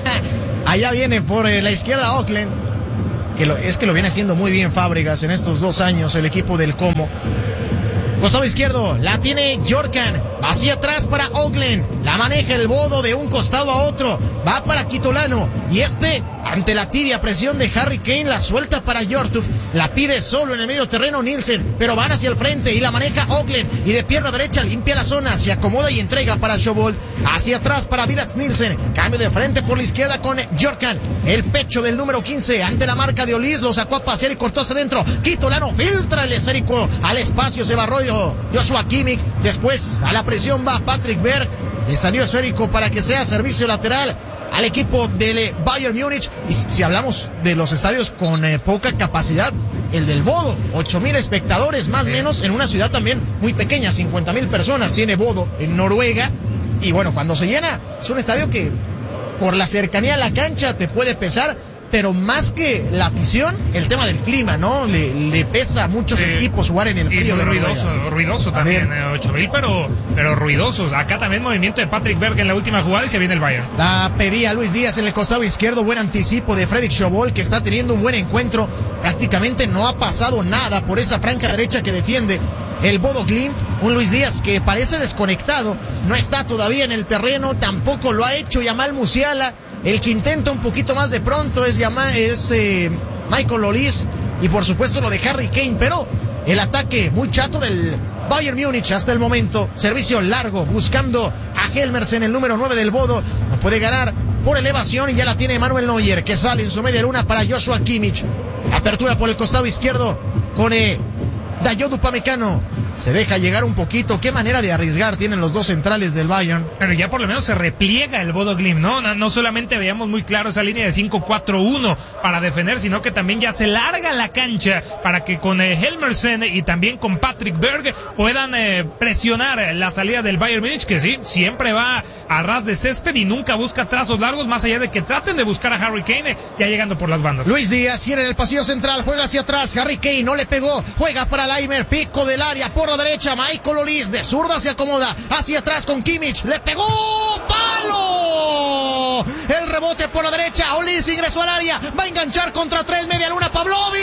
Allá viene por eh, la izquierda Auckland, que lo, es que lo viene haciendo muy bien Fábregas en estos dos años, el equipo del Como. Costado izquierdo, la tiene Yorkan, va hacia atrás para Auckland, la maneja el Bodo de un costado a otro, va para Quitolano, y este, ante la tibia presión de Harry Kane, la suelta para Hjortuf, la pide solo en el medio terreno Nielsen, pero van hacia el frente y la maneja Auckland, y de pierna derecha limpia la zona, se acomoda y entrega para Sjobold, hacia atrás para Vilas Nielsen, cambio de frente por la izquierda con Yorkan, el pecho del número quince, ante la marca de Olis, lo sacó a pasear y cortó hacia adentro, Quitolano filtra el esférico, al espacio se barró Joshua Kimmich, después a la presión va Patrick Berg, le salió esférico para que sea servicio lateral al equipo del Bayern Múnich. Y si hablamos de los estadios con eh, poca capacidad, el del Bodo, ocho mil espectadores más o sí. menos, en una ciudad también muy pequeña, cincuenta mil personas tiene Bodo en Noruega, y bueno, cuando se llena es un estadio que por la cercanía a la cancha te puede pesar, pero más que la afición, el tema del clima, ¿no? Le, le pesa a muchos sí. equipos jugar en el frío. Y de ruidoso, Noruega. ruidoso también, también. ocho mil, pero, pero ruidosos. Acá también movimiento de Patrick Berg en la última jugada y se viene el Bayern. La pedía Luis Díaz en el costado izquierdo, buen anticipo de Fredrik Sjobold, que está teniendo un buen encuentro. Prácticamente no ha pasado nada por esa franja derecha que defiende el Bodo Glimt, un Luis Díaz que parece desconectado, no está todavía en el terreno, tampoco lo ha hecho Jamal Musiala. El que intenta un poquito más de pronto es, llama, es eh, Michael Olise, y por supuesto lo de Harry Kane, pero el ataque muy chato del Bayern Múnich hasta el momento, servicio largo buscando a Helmersen, el número nueve del Bodo, no puede ganar por elevación y ya la tiene Manuel Neuer, que sale en su media luna para Joshua Kimmich, apertura por el costado izquierdo con eh, Dayot Upamecano. Se deja llegar un poquito. Qué manera de arriesgar tienen los dos centrales del Bayern. Pero ya por lo menos se repliega el Bodo Glimt, ¿no? No, no solamente veíamos muy claro esa línea de cinco cuatro uno para defender, sino que también ya se larga la cancha para que con eh, Helmersen y también con Patrick Berg puedan eh, presionar la salida del Bayern Múnich, que sí, siempre va a ras de césped y nunca busca trazos largos, más allá de que traten de buscar a Harry Kane eh, ya llegando por las bandas. Luis Díaz tiene en el pasillo central, juega hacia atrás, Harry Kane no le pegó, juega para Leimer, pico del área, por la derecha, Michael Olise de zurda se acomoda hacia atrás con Kimmich, le pegó, palo, el rebote por la derecha, Olise ingresó al área, va a enganchar contra tres, media luna, Pavlovic,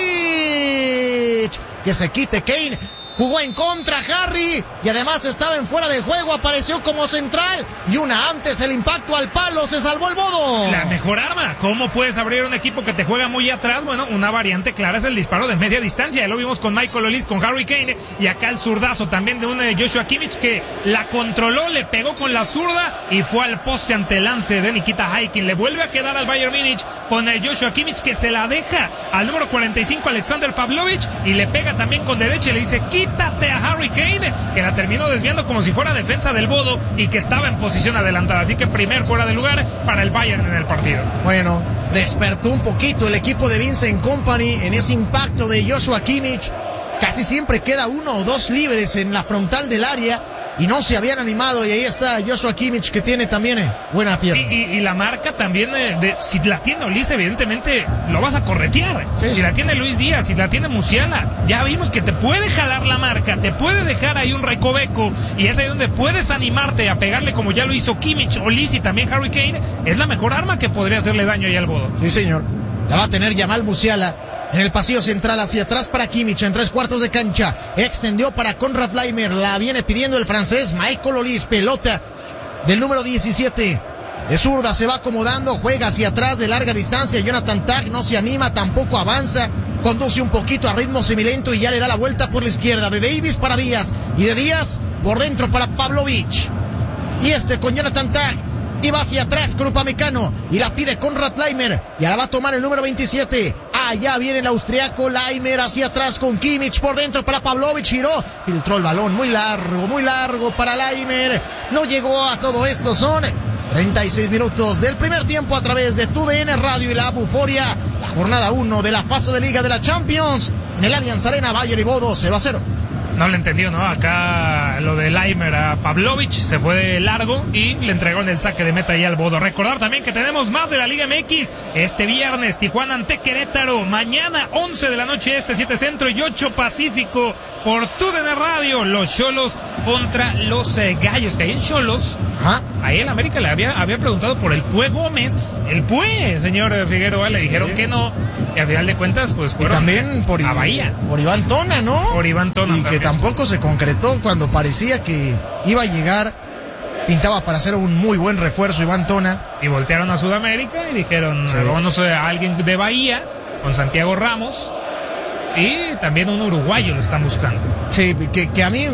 que se quite Kane, jugó en contra Harry y además estaba en fuera de juego, apareció como central y una antes el impacto al palo, se salvó el Bodo. La mejor arma, ¿cómo puedes abrir un equipo que te juega muy atrás? Bueno, una variante clara es el disparo de media distancia, ya lo vimos con Michael Olise, con Harry Kane y acá el zurdazo también de un Joshua Kimmich que la controló, le pegó con la zurda y fue al poste ante el lance de Nikita Haikin. Le vuelve a quedar al Bayern Múnich con Joshua Kimmich que se la deja al número cuarenta y cinco Alexander Pavlovic y le pega también con derecha y le dice quítate a Harry Kane, que la terminó desviando como si fuera defensa del Bodo y que estaba en posición adelantada, así que primer fuera de lugar para el Bayern en el partido. Bueno, despertó un poquito el equipo de Vincent Kompany en ese impacto de Joshua Kimmich, casi siempre queda uno o dos libres en la frontal del área y no se habían animado y ahí está Joshua Kimmich que tiene también eh, buena pierna. Y, y, y la marca también, eh, de, si la tiene Olise evidentemente lo vas a corretear, sí, si sí. la tiene Luis Díaz, si la tiene Musiala, ya vimos que te puede jalar la marca, te puede dejar ahí un recoveco y es ahí donde puedes animarte a pegarle como ya lo hizo Kimmich, Olise y también Harry Kane, es la mejor arma que podría hacerle daño ahí al Bodo. Sí señor, la va a tener Jamal Musiala. En el pasillo central hacia atrás para Kimmich en tres cuartos de cancha. Extendió para Konrad Laimer. La viene pidiendo el francés Michael Olise. Pelota del número diecisiete. De zurda se va acomodando. Juega hacia atrás de larga distancia. Jonathan Tah no se anima, tampoco avanza. Conduce un poquito a ritmo semilento y ya le da la vuelta por la izquierda. De Davis para Díaz. Y de Díaz por dentro para Pavlovic. Y este con Jonathan Tah. y va hacia atrás con Upamecano y la pide Konrad Laimer y ahora va a tomar el número veintisiete. Allá viene el austriaco Laimer hacia atrás con Kimmich por dentro para Pavlovic, giró, filtró el balón muy largo, muy largo para Laimer, no llegó a todo esto. Son treinta y seis minutos del primer tiempo a través de tu D N Radio y la Buforia, la jornada uno de la fase de Liga de la Champions en el Allianz Arena. Bayern y Bodo cero a cero. No le entendió, ¿no? Acá lo de Laimer a Pavlovic se fue de largo y le entregó en el saque de meta ahí al Bodo. Recordar también que tenemos más de la Liga M X este viernes, Tijuana ante Querétaro, mañana once de la noche este, siete centro y ocho pacífico por tu D N Radio, los Xolos contra los eh, Gallos, que ahí en Xolos, ¿Ah? ahí en América le había, había preguntado por el Pue Gómez, el Pue, señor Figueroa, le sí. dijeron que no, y al final de cuentas pues fueron y también por a Bahía. Por Iván Tona, ¿no? Por Iván Tona y también. Que tampoco se concretó cuando parecía que iba a llegar, pintaba para ser un muy buen refuerzo Iván Tona. Y voltearon a Sudamérica y dijeron, sí. vamos a alguien de Bahía, con Santiago Ramos, y también un uruguayo lo están buscando. Sí, que, que a mí,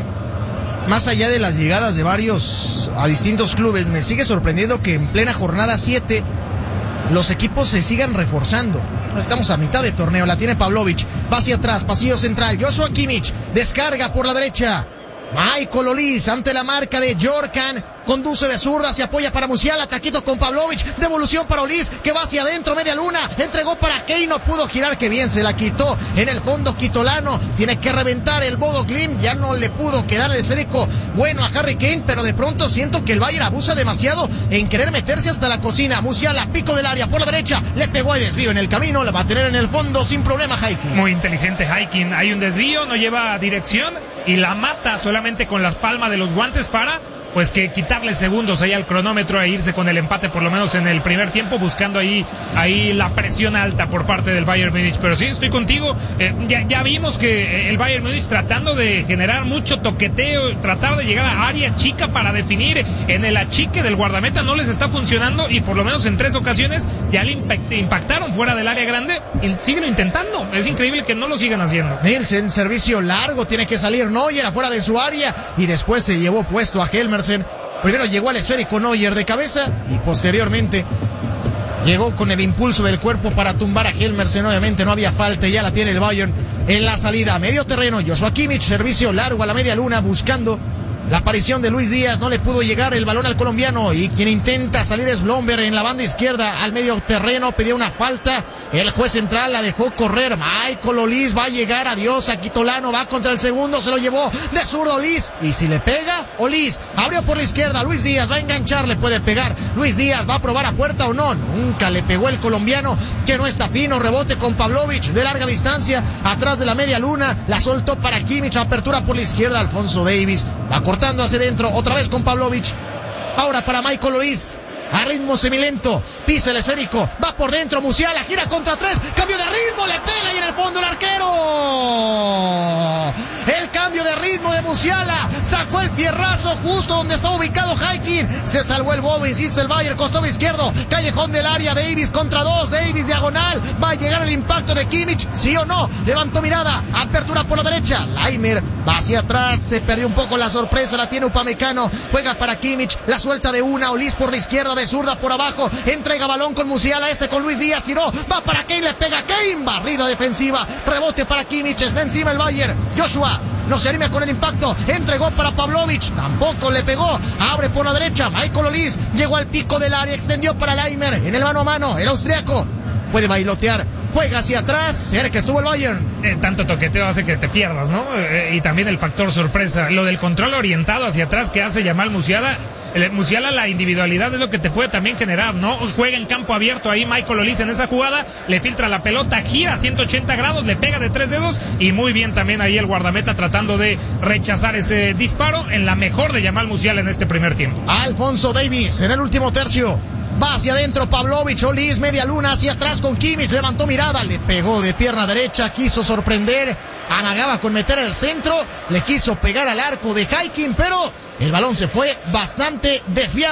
más allá de las llegadas de varios a distintos clubes, me sigue sorprendiendo que en plena jornada siete los equipos se sigan reforzando. No estamos a mitad de torneo, la tiene Pavlovic, va hacia atrás, pasillo central, Joshua Kimmich, descarga por la derecha, Michael Olise ante la marca de Djorkan, conduce de zurda, se apoya para Musiala, taquito con Pavlovic, devolución para Olise, que va hacia adentro, media luna, entregó para Kane, no pudo girar, que bien se la quitó en el fondo Quitolano, tiene que reventar el Bodo Glimt, ya no le pudo quedar el esférico bueno a Harry Kane, pero de pronto siento que el Bayern abusa demasiado en querer meterse hasta la cocina. Musiala, pico del área por la derecha, le pegó y desvío en el camino, la va a tener en el fondo sin problema Haikin. Muy inteligente Haikin, hay un desvío, no lleva dirección y la mata solamente con las palmas de los guantes para pues que quitarle segundos ahí al cronómetro e irse con el empate por lo menos en el primer tiempo, buscando ahí ahí la presión alta por parte del Bayern Múnich. Pero sí, estoy contigo, eh, ya, ya vimos que el Bayern Múnich tratando de generar mucho toqueteo, tratar de llegar a área chica para definir en el achique del guardameta no les está funcionando y por lo menos en tres ocasiones ya le impactaron fuera del área grande y siguen intentando, es increíble que no lo sigan haciendo. Nielsen, servicio largo, tiene que salir Neuer afuera de su área y después se llevó puesto a Helmer. Primero llegó al esférico Neuer de cabeza y posteriormente llegó con el impulso del cuerpo para tumbar a Helmersen. Obviamente no había falta y ya la tiene el Bayern en la salida a medio terreno. Joshua Kimmich, servicio largo a la media luna buscando la aparición de Luis Díaz, no le pudo llegar el balón al colombiano y quien intenta salir es Blomberg en la banda izquierda al medio terreno, pidió una falta, el juez central la dejó correr, Michael Olise va a llegar, adiós a Quitolano, va contra el segundo, se lo llevó de zurdo Olise y si le pega, Olise abrió por la izquierda, Luis Díaz va a enganchar, le puede pegar, Luis Díaz va a probar a puerta o no, nunca le pegó el colombiano que no está fino, rebote con Pavlovic de larga distancia, atrás de la media luna, la soltó para Kimmich, apertura por la izquierda, Alfonso Davies va cortando hacia adentro, otra vez con Pavlovic, ahora para Michael Olise, a ritmo semilento, pisa el esférico, va por dentro, Musiala, gira contra tres, cambio de ritmo, le pega y en el fondo el arquero, el cambio de ritmo de Musiala, sacó el fierrazo justo donde está ubicado Haikin, se salvó el Bodo, insisto el Bayern, costado izquierdo, callejón del área, Davies contra dos, Davies diagonal, va a llegar el impacto de Kimmich, sí o no, levantó mirada, apertura por la derecha, Laimer va hacia atrás, se perdió un poco la sorpresa, la tiene Upamecano, juega para Kimmich, la suelta de una, Olise por la izquierda, de zurda por abajo, entrega balón con Musiala, este con Luis Díaz, giró, va para Kane, le pega Kane, barrida defensiva, rebote para Kimmich, está encima el Bayern, Joshua no se anima con el impacto, entregó para Pavlovic, tampoco le pegó, abre por la derecha, Michael Olise, llegó al pico del área, extendió para Laimer, en el mano a mano, el austriaco, puede bailotear, juega hacia atrás, cerca estuvo el Bayern. Eh, tanto toqueteo hace que te pierdas, ¿no? Eh, y también el factor sorpresa, lo del control orientado hacia atrás que hace Yamal Musiala, el, Musiala la individualidad es lo que te puede también generar, ¿no? Juega en campo abierto ahí Michael Olise en esa jugada, le filtra la pelota, gira ciento ochenta grados, le pega de tres dedos y muy bien también ahí el guardameta tratando de rechazar ese disparo en la mejor de Yamal Musiala en este primer tiempo. Alfonso Davies en el último tercio. Va hacia adentro Pavlovic, Olise, media luna, hacia atrás con Kimmich, levantó mirada, le pegó de pierna derecha, quiso sorprender, amagaba con meter el centro, le quiso pegar al arco de Haikin, pero el balón se fue bastante desviado.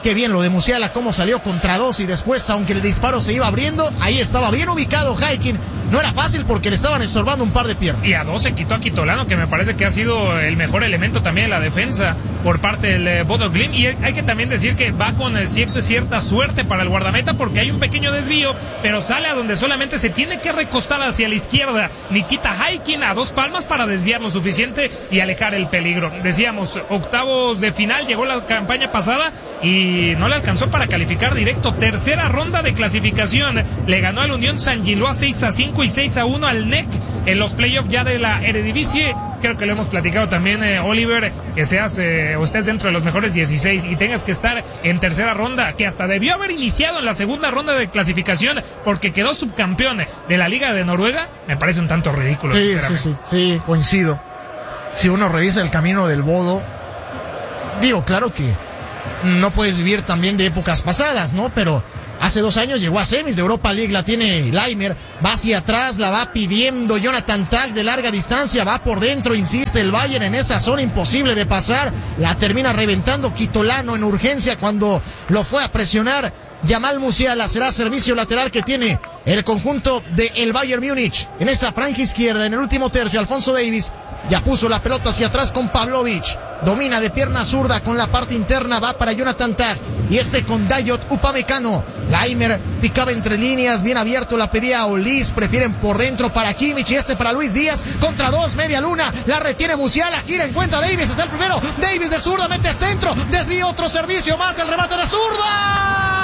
Qué bien lo de Musiala, cómo salió contra dos y después, aunque el disparo se iba abriendo, ahí estaba bien ubicado Haikin. No era fácil porque le estaban estorbando un par de piernas. Y a dos se quitó a Kitolano, que me parece que ha sido el mejor elemento también en la defensa por parte del eh, Bodo Glimt. Y hay que también decir que va con eh, cierta, cierta suerte para el guardameta porque hay un pequeño desvío, pero sale a donde solamente se tiene que recostar hacia la izquierda Nikita Haikin a dos palmas para desviar lo suficiente y alejar el peligro. Decíamos, octavos de final, llegó la campaña pasada y no le alcanzó para calificar directo. Tercera ronda de clasificación, le ganó al Unión San Gilois seis a cinco y seis a uno al N E C en los playoffs ya de la Eredivisie. Creo que lo hemos platicado también, eh, Oliver, que seas eh, o estés dentro de los mejores dieciséis y tengas que estar en tercera ronda, que hasta debió haber iniciado en la segunda ronda de clasificación porque quedó subcampeón de la Liga de Noruega, me parece un tanto ridículo. Sí, sí, sí, sí, coincido. Si uno revisa el camino del Bodo, digo, claro que no puedes vivir también de épocas pasadas, ¿no? Pero hace dos años llegó a semis de Europa League, la tiene Laimer, va hacia atrás, la va pidiendo Jonathan Tah de larga distancia, va por dentro, insiste el Bayern en esa zona imposible de pasar, la termina reventando Kitolano en urgencia cuando lo fue a presionar. Yamal Musiala, será servicio lateral que tiene el conjunto de el Bayern Múnich en esa franja izquierda. En el último tercio, Alphonso Davies ya puso la pelota hacia atrás con Pavlovic, domina de pierna zurda con la parte interna, va para Jonathan Tah y este con Dayot Upamecano. Laimer picaba entre líneas, bien abierto, la pedía a Olis, prefieren por dentro para Kimmich y este para Luis Díaz, contra dos, media luna, la retiene Musiala, gira, encuentra a Davies, está el primero, Davies de zurda, mete centro, desvía otro servicio más, el remate de zurda.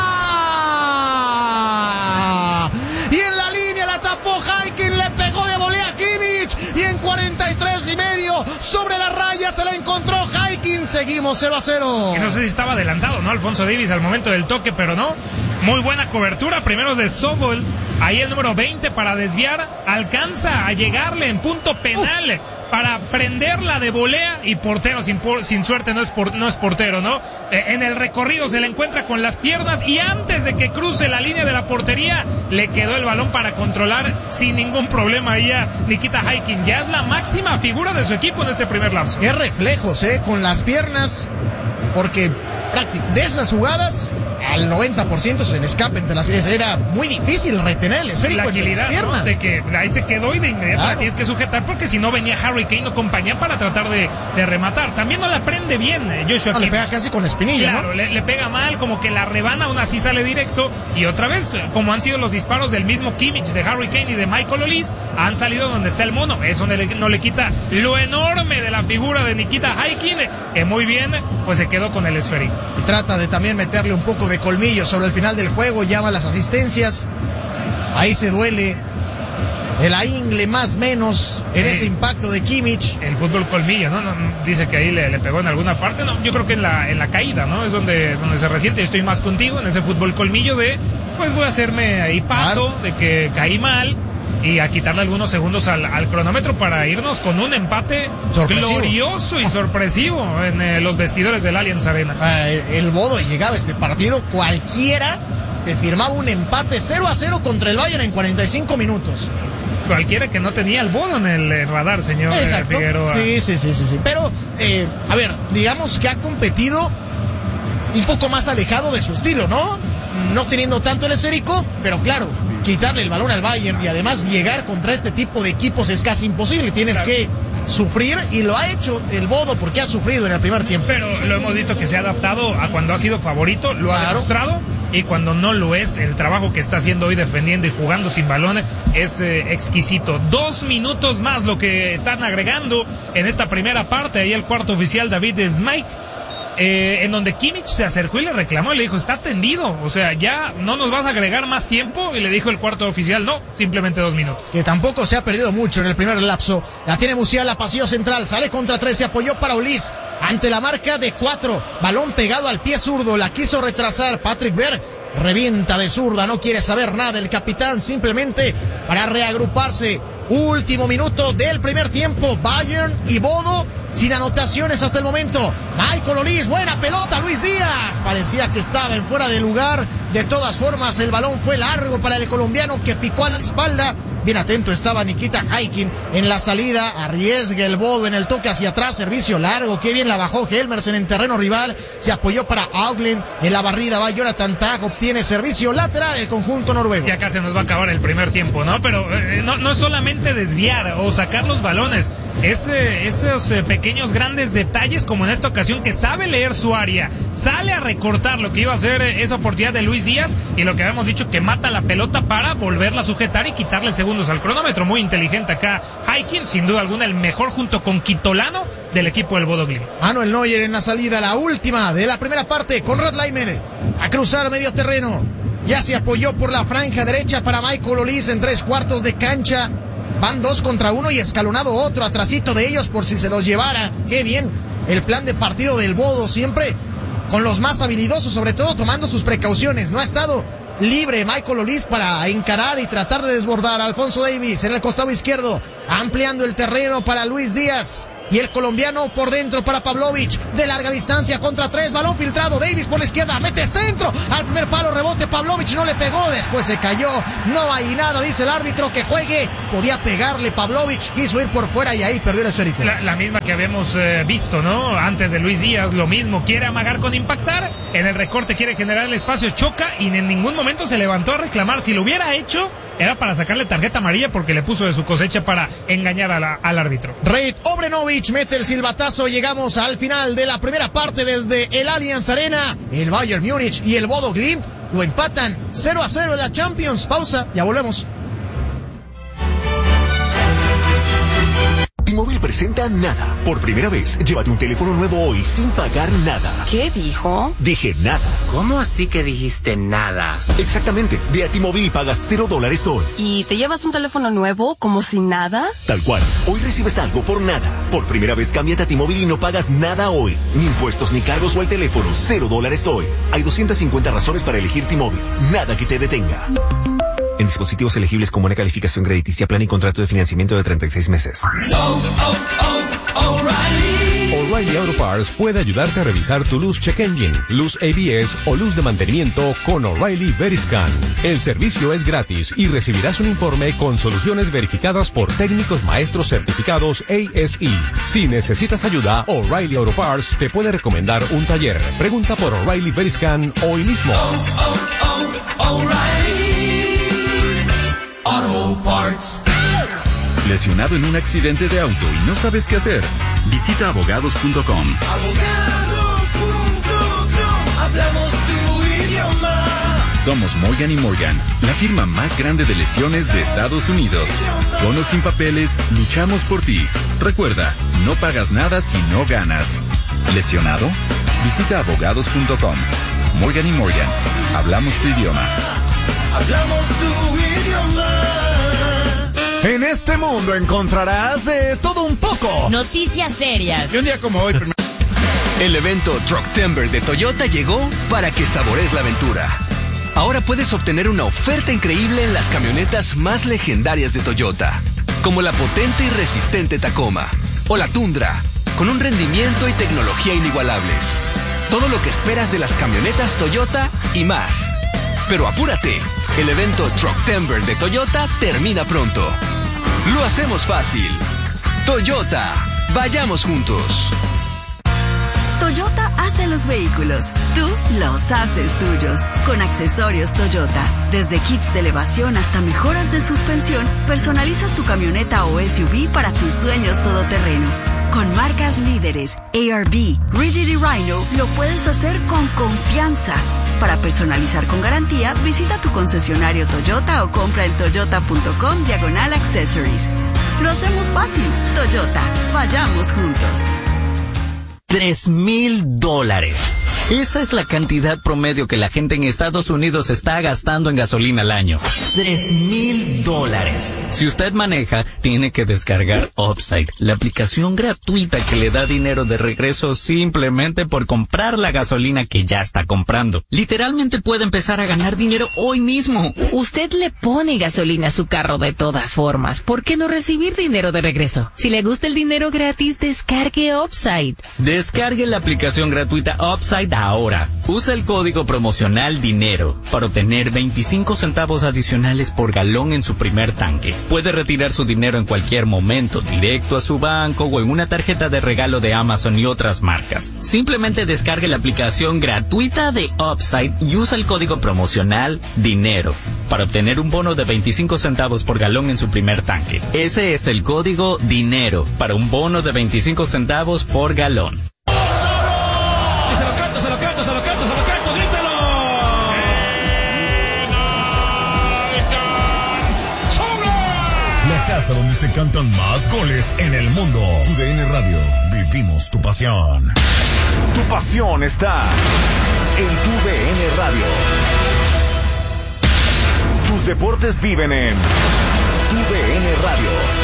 Y en la línea la tapó Haikin, le pegó de volea a Kimmich y en cuarenta y tres y medio sobre la raya se la encontró Haikin. Seguimos cero a cero. Y no sé si estaba adelantado, ¿no? Alphonso Davies al momento del toque, pero no. Muy buena cobertura, primero de Sobol, ahí el número veinte para desviar, alcanza a llegarle en punto penal. Uh. Para prenderla de volea y portero sin, por, sin suerte no es, por, no es portero, ¿no? Eh, en el recorrido se le encuentra con las piernas y antes de que cruce la línea de la portería le quedó el balón para controlar sin ningún problema ahí a Nikita Haikin. Ya es la máxima figura de su equipo en este primer lapso. Qué reflejos, ¿eh? Con las piernas, porque de esas jugadas al noventa por ciento se le escapa entre las piernas. Era muy difícil retener el esférico entre las piernas, ¿no? De que ahí te quedó y de inmediato claro. La tienes que sujetar porque si no venía Harry Kane o compañía para tratar de, de rematar. También no la prende bien Joshua no, Kimmich. Le pega casi con la espinilla, claro, ¿no? le, le pega mal, como que la rebana, aún así sale directo. Y otra vez, como han sido los disparos del mismo Kimmich, de Harry Kane y de Michael Olis, han salido donde está el mono. Eso no le, no le quita lo enorme de la figura de Nikita Haikin, que muy bien, pues se quedó con el esférico. Y trata de también meterle un poco de colmillo sobre el final del juego, llama las asistencias, ahí se duele de la ingle más menos en eh, ese impacto de Kimmich. El fútbol colmillo, ¿no? no dice que ahí le, le pegó en alguna parte, no, yo creo que en la, en la caída, ¿no? Es donde, donde se resiente. Estoy más contigo en ese fútbol colmillo de, pues voy a hacerme ahí pato, claro, de que caí mal y a quitarle algunos segundos al, al cronómetro para irnos con un empate sorpresivo, glorioso y sorpresivo en eh, los vestidores del Allianz Arena. Ah, el, el Bodo llegaba a este partido, cualquiera te firmaba un empate cero a cero contra el Bayern en cuarenta y cinco minutos. Cualquiera que no tenía el Bodo en el radar, señor Exacto. Figueroa. Sí, sí, sí, sí, sí. Pero, eh, a ver, digamos que ha competido un poco más alejado de su estilo, ¿no? No teniendo tanto el esférico, pero claro, quitarle el balón al Bayern y además llegar contra este tipo de equipos es casi imposible. Tienes claro. que sufrir y lo ha hecho el Bodo porque ha sufrido en el primer tiempo. Pero lo hemos visto que se ha adaptado a cuando ha sido favorito, lo claro. ha demostrado, y cuando no lo es, el trabajo que está haciendo hoy defendiendo y jugando sin balón es eh, exquisito. Dos minutos más lo que están agregando en esta primera parte. Ahí el cuarto oficial David Smike. Eh, en donde Kimmich se acercó y le reclamó y le dijo, está tendido, o sea, ya no nos vas a agregar más tiempo, y le dijo el cuarto oficial, no, simplemente dos minutos. Que tampoco se ha perdido mucho en el primer lapso. La tiene Musiala, pasillo central, sale contra tres, se apoyó para Ulis, ante la marca de cuatro, balón pegado al pie zurdo, la quiso retrasar Patrick Berg, revienta de zurda, no quiere saber nada el capitán, simplemente para reagruparse. Último minuto del primer tiempo, Bayern y Bodo sin anotaciones hasta el momento. Michael Olis, buena pelota, Luis Díaz, parecía que estaba en fuera de lugar. De todas formas, el balón fue largo para el colombiano que picó a la espalda Bien atento estaba Nikita Haikin en la salida. Arriesga el bodo en el toque hacia atrás. Servicio largo. Qué bien la bajó Helmersen en terreno rival. Se apoyó para Auckland. En la barrida va Jonathan Tag. Obtiene servicio lateral el conjunto noruego. Ya casi nos va a acabar el primer tiempo, ¿no? Pero eh, no, no es solamente desviar o sacar los balones. Es eh, esos eh, pequeños grandes detalles como en esta ocasión que sabe leer su área. Sale a recortar lo que iba a ser eh, esa oportunidad de Luis Díaz. Y lo que habíamos dicho, que mata la pelota para volverla a sujetar y quitarle segundos al cronómetro. Muy inteligente acá Haikin, sin duda alguna el mejor junto con Quitolano del equipo del Bodo Glimt. Manuel Neuer en la salida, la última de la primera parte. Conrad Laimer a cruzar medio terreno. Ya se apoyó por la franja derecha para Michael Olise en tres cuartos de cancha. Van dos contra uno y escalonado otro atrasito de ellos por si se los llevara. Qué bien el plan de partido del Bodo, siempre con los más habilidosos, sobre todo tomando sus precauciones. No ha estado libre Michael Olise para encarar y tratar de desbordar a Alfonso Davies en el costado izquierdo, ampliando el terreno para Luis Díaz. Y el colombiano por dentro para Pavlovic, de larga distancia contra tres, balón filtrado, Davies por la izquierda, mete centro, al primer palo, rebote, Pavlovic no le pegó, después se cayó, no hay nada, dice el árbitro que juegue, podía pegarle Pavlovic, quiso ir por fuera y ahí perdió el esférico. La, la misma que habíamos eh, visto, ¿no? Antes de Luis Díaz, lo mismo, quiere amagar con impactar, en el recorte quiere generar el espacio, choca y en ningún momento se levantó a reclamar. Si lo hubiera hecho, era para sacarle tarjeta amarilla porque le puso de su cosecha para engañar a la, al árbitro. Reid Obrenovic mete el silbatazo. Llegamos al final de la primera parte desde el Allianz Arena. El Bayern Múnich y el Bodo Glimt lo empatan cero a cero en la Champions. Pausa, ya volvemos. T-Mobile presenta Nada. Por primera vez, llévate un teléfono nuevo hoy sin pagar nada. ¿Qué dijo? Dije nada. ¿Cómo así que dijiste nada? Exactamente. Ve a T-Mobile y pagas cero dólares hoy. ¿Y te llevas un teléfono nuevo como sin nada? Tal cual. Hoy recibes algo por nada. Por primera vez, cámbiate a T-Mobile y no pagas nada hoy. Ni impuestos ni cargos o al teléfono. Cero dólares hoy. Hay doscientas cincuenta razones para elegir T-Mobile. Nada que te detenga. En dispositivos elegibles con buena calificación crediticia, plan y contrato de financiamiento de treinta y seis meses. Oh, oh, oh, O'Reilly. O'Reilly Auto Parts puede ayudarte a revisar tu luz check engine, luz A B S o luz de mantenimiento con O'Reilly Veriscan. El servicio es gratis y recibirás un informe con soluciones verificadas por técnicos maestros certificados A S E. Si necesitas ayuda, O'Reilly Auto Parts te puede recomendar un taller. Pregunta por O'Reilly Veriscan hoy mismo. Oh, oh, oh, O'Reilly Auto Parts. ¿Lesionado en un accidente de auto y no sabes qué hacer? Visita abogados punto com. Abogados punto com. Hablamos tu idioma. Somos Morgan y Morgan, la firma más grande de lesiones de Estados Unidos. Con o sin papeles, luchamos por ti. Recuerda, no pagas nada si no ganas. ¿Lesionado? Visita abogados punto com. Morgan y Morgan, hablamos tu idioma. Hablamos tu idioma. En este mundo encontrarás de todo un poco. Noticias serias. Y un día como hoy... El evento Trucktember de Toyota llegó para que saborees la aventura. Ahora puedes obtener una oferta increíble en las camionetas más legendarias de Toyota, como la potente y resistente Tacoma o la Tundra, con un rendimiento y tecnología inigualables. Todo lo que esperas de las camionetas Toyota y más. Pero apúrate, el evento Trucktember de Toyota termina pronto. Lo hacemos fácil. Toyota, vayamos juntos. Toyota hace los vehículos, tú los haces tuyos. Con accesorios Toyota, desde kits de elevación hasta mejoras de suspensión, personalizas tu camioneta o S U V para tus sueños todoterreno. Con marcas líderes, A R B, Rigid y Rhino, lo puedes hacer con confianza. Para personalizar con garantía, visita tu concesionario Toyota o compra en toyota punto com diagonal accessories. Lo hacemos fácil. Toyota, vayamos juntos. Tres mil dólares. Esa es la cantidad promedio que la gente en Estados Unidos está gastando en gasolina al año. Tres mil dólares. Si usted maneja, tiene que descargar Upside, la aplicación gratuita que le da dinero de regreso simplemente por comprar la gasolina que ya está comprando. Literalmente puede empezar a ganar dinero hoy mismo. Usted le pone gasolina a su carro de todas formas. ¿Por qué no recibir dinero de regreso? Si le gusta el dinero gratis, descargue Upside. Descargue la aplicación gratuita Upside ahora. Usa el código promocional DINERO para obtener veinticinco centavos adicionales por galón en su primer tanque. Puede retirar su dinero en cualquier momento, directo a su banco o en una tarjeta de regalo de Amazon y otras marcas. Simplemente descargue la aplicación gratuita de Upside y usa el código promocional DINERO para obtener un bono de veinticinco centavos por galón en su primer tanque. Ese es el código DINERO para un bono de veinticinco centavos por galón. Se lo canto, se lo canto, se lo canto, se lo canto, grítalo. La casa donde se cantan más goles en el mundo. Tu D N Radio, vivimos tu pasión. Tu pasión está en Tu D N Radio. Tus deportes viven en Tu D N Radio.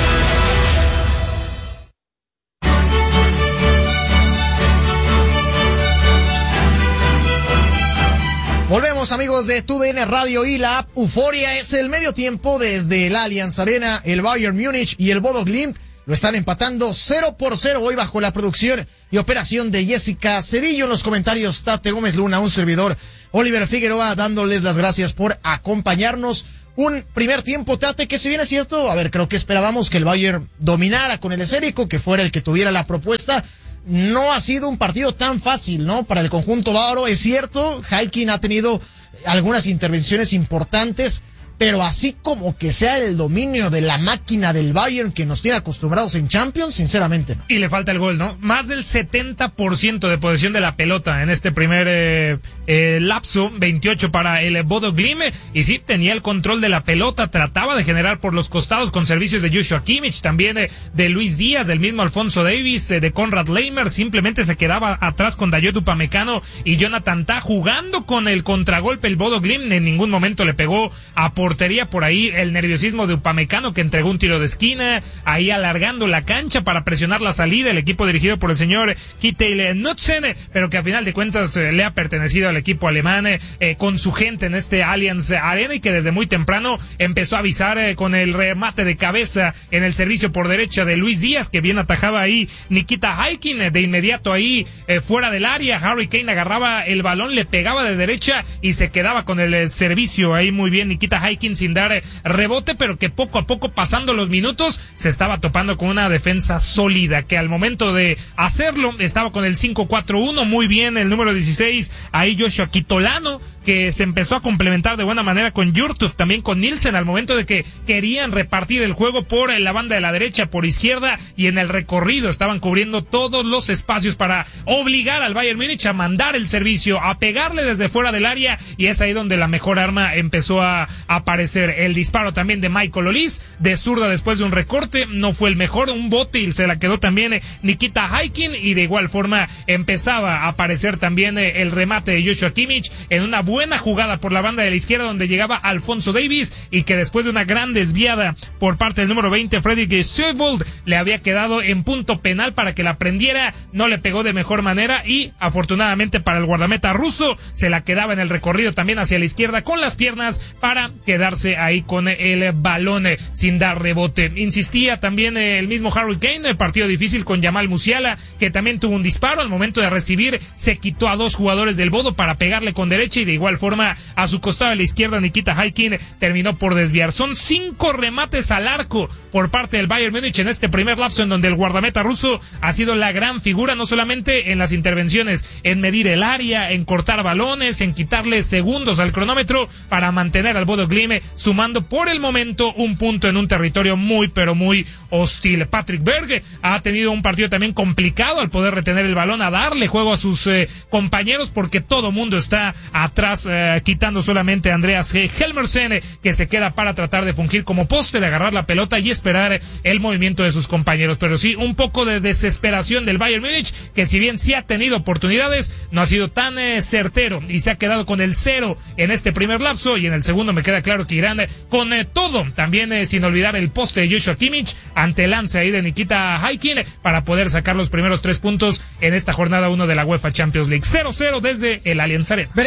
Volvemos, amigos de Tu D N Radio y la app Euforia. Es el medio tiempo desde el Allianz Arena. El Bayern Múnich y el Bodo Glimt lo están empatando cero por cero hoy bajo la producción y operación de Jessica Cedillo. En los comentarios, Tate Gómez Luna, un servidor, Oliver Figueroa, dándoles las gracias por acompañarnos. Un primer tiempo, Tate, que si bien es cierto, a ver, creo que esperábamos que el Bayern dominara con el esférico, que fuera el que tuviera la propuesta. No ha sido un partido tan fácil, ¿no? Para el conjunto bávaro, es cierto, Haikin ha tenido algunas intervenciones importantes, pero así como que sea el dominio de la máquina del Bayern que nos tiene acostumbrados en Champions, sinceramente no. Y le falta el gol, ¿no? Más del setenta por ciento de posesión de la pelota en este primer eh, eh, lapso, veintiocho para el Bodo Glimt, y sí, tenía el control de la pelota, trataba de generar por los costados con servicios de Joshua Kimmich, también eh, de Luis Díaz, del mismo Alfonso Davies, eh, de Konrad Laimer, simplemente se quedaba atrás con Dayot Upamecano y Jonathan Tah jugando con el contragolpe. El Bodo Glimt en ningún momento le pegó a portería. Por ahí el nerviosismo de Upamecano, que entregó un tiro de esquina, ahí alargando la cancha para presionar la salida, el equipo dirigido por el señor Kittel Knudsen, pero que a final de cuentas eh, le ha pertenecido al equipo alemán eh, con su gente en este Allianz Arena, y que desde muy temprano empezó a avisar eh, con el remate de cabeza en el servicio por derecha de Luis Díaz, que bien atajaba ahí Nikita Haikin, eh, de inmediato ahí eh, fuera del área. Harry Kane agarraba el balón, le pegaba de derecha y se quedaba con el eh, servicio ahí muy bien Nikita Haikin, sin dar rebote, pero que poco a poco, pasando los minutos, se estaba topando con una defensa sólida, que al momento de hacerlo estaba con el cinco cuatro uno, muy bien el número dieciséis, ahí Joshua Kitolano, que se empezó a complementar de buena manera con Yurtuf, también con Nielsen, al momento de que querían repartir el juego por la banda de la derecha, por izquierda, y en el recorrido estaban cubriendo todos los espacios para obligar al Bayern Múnich a mandar el servicio, a pegarle desde fuera del área, y es ahí donde la mejor arma empezó a aparecer. El disparo también de Michael Olise, de zurda después de un recorte, no fue el mejor, un bote y se la quedó también Nikita Haikin, y de igual forma empezaba a aparecer también el remate de Joshua Kimmich en una buena jugada por la banda de la izquierda, donde llegaba Alfonso Davies, y que después de una gran desviada por parte del número veinte, Fredrik Sjövold, le había quedado en punto penal para que la prendiera, no le pegó de mejor manera, y afortunadamente para el guardameta ruso se la quedaba en el recorrido también hacia la izquierda con las piernas para quedarse ahí con el balón eh, sin dar rebote. Insistía también eh, el mismo Harry Kane, el partido difícil con Jamal Musiala, que también tuvo un disparo, al momento de recibir se quitó a dos jugadores del Bodo para pegarle con derecha, y de igual forma a su costado de la izquierda Nikita Haikin terminó por desviar. Son cinco remates al arco por parte del Bayern Múnich en este primer lapso, en donde el guardameta ruso ha sido la gran figura, no solamente en las intervenciones, en medir el área, en cortar balones, en quitarle segundos al cronómetro para mantener al Bodo Glimt sumando por el momento un punto en un territorio muy pero muy hostil. Patrick Berg ha tenido un partido también complicado al poder retener el balón, a darle juego a sus eh, compañeros, porque todo mundo está atrás, eh, quitando solamente a Andreas Helmersen, eh, que se queda para tratar de fungir como poste, de agarrar la pelota y esperar eh, el movimiento de sus compañeros. Pero sí, un poco de desesperación del Bayern Múnich, que si bien sí ha tenido oportunidades, no ha sido tan eh, certero, y se ha quedado con el cero en este primer lapso, y en el segundo me queda claro que irán eh, con eh, todo, también eh, sin olvidar el poste de Joshua Kimmich ante el lance ahí de Nikita Haikin, para poder sacar los primeros tres puntos en esta jornada uno de la UEFA Champions League. cero cero desde el Allianz Arena. Veremos cómo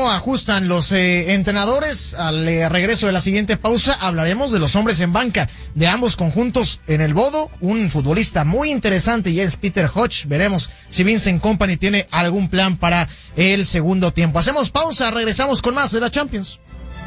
cómo ajustan los eh, entrenadores al eh, regreso de la siguiente pausa. Hablaremos de los hombres en banca de ambos conjuntos en el Bodo. Un futbolista muy interesante y es Peter Hodge. Veremos si Vincent Kompany tiene algún plan para el segundo tiempo. Hacemos pausa, regresamos con más de la Champions.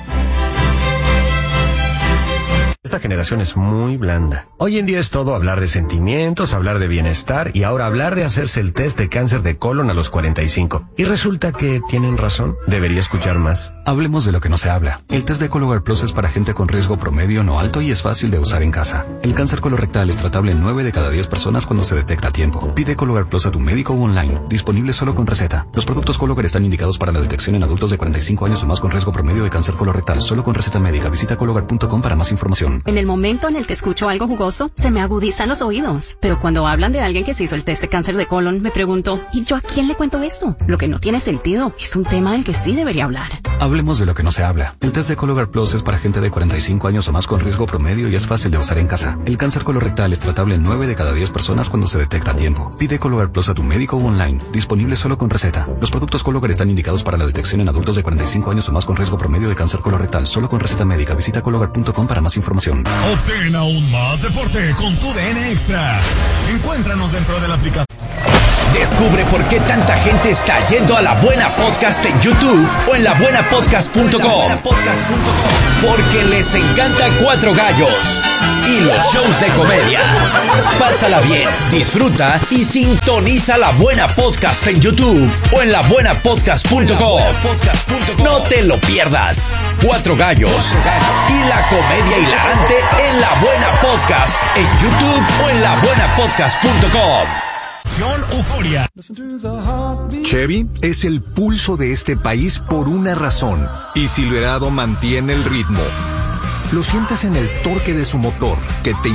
Esta generación es muy blanda. Hoy en día es todo hablar de sentimientos, hablar de bienestar y ahora hablar de hacerse el test de cáncer de colon a los cuarenta y cinco. Y resulta que tienen razón. Debería escuchar más. Hablemos de lo que no se habla. El test de Cologuard Plus es para gente con riesgo promedio no alto y es fácil de usar en casa. El cáncer colorectal es tratable en nueve de cada diez personas cuando se detecta a tiempo. Pide Cologuard Plus a tu médico o online. Disponible solo con receta. Los productos Cologuard están indicados para la detección en adultos de cuarenta y cinco años o más con riesgo promedio de cáncer colorectal. Solo con receta médica. Visita cologuard punto com para más información. En el momento en el que escucho algo jugoso, se me agudizan los oídos. Pero cuando hablan de alguien que se hizo el test de cáncer de colon, me pregunto, ¿y yo a quién le cuento esto? Lo que no tiene sentido. Es un tema del que sí debería hablar. Hablemos de lo que no se habla. El test de Cologuard Plus es para gente de cuarenta y cinco años o más con riesgo promedio y es fácil de usar en casa. El cáncer colorectal es tratable en nueve de cada diez personas cuando se detecta a tiempo. Pide Cologuard Plus a tu médico o online. Disponible solo con receta. Los productos Cologuard están indicados para la detección en adultos de cuarenta y cinco años o más con riesgo promedio de cáncer colorectal. Solo con receta médica. Visita cologuard punto com para más información. Obtén aún más deporte con tu D N Extra. Encuéntranos dentro de la aplicación. Descubre por qué tanta gente está yendo a La Buena Podcast en YouTube o en la buena podcast punto com. Porque les encanta Cuatro Gallos y los shows de comedia. Pásala bien, disfruta y sintoniza La Buena Podcast en YouTube o en la buena podcast punto com. No te lo pierdas. Cuatro Gallos y la comedia hilarante en La Buena Podcast en YouTube o en la buena podcast punto com. Euforia. Chevy es el pulso de este país por una razón, y Silverado mantiene el ritmo. Lo sientes en el torque de su motor, que te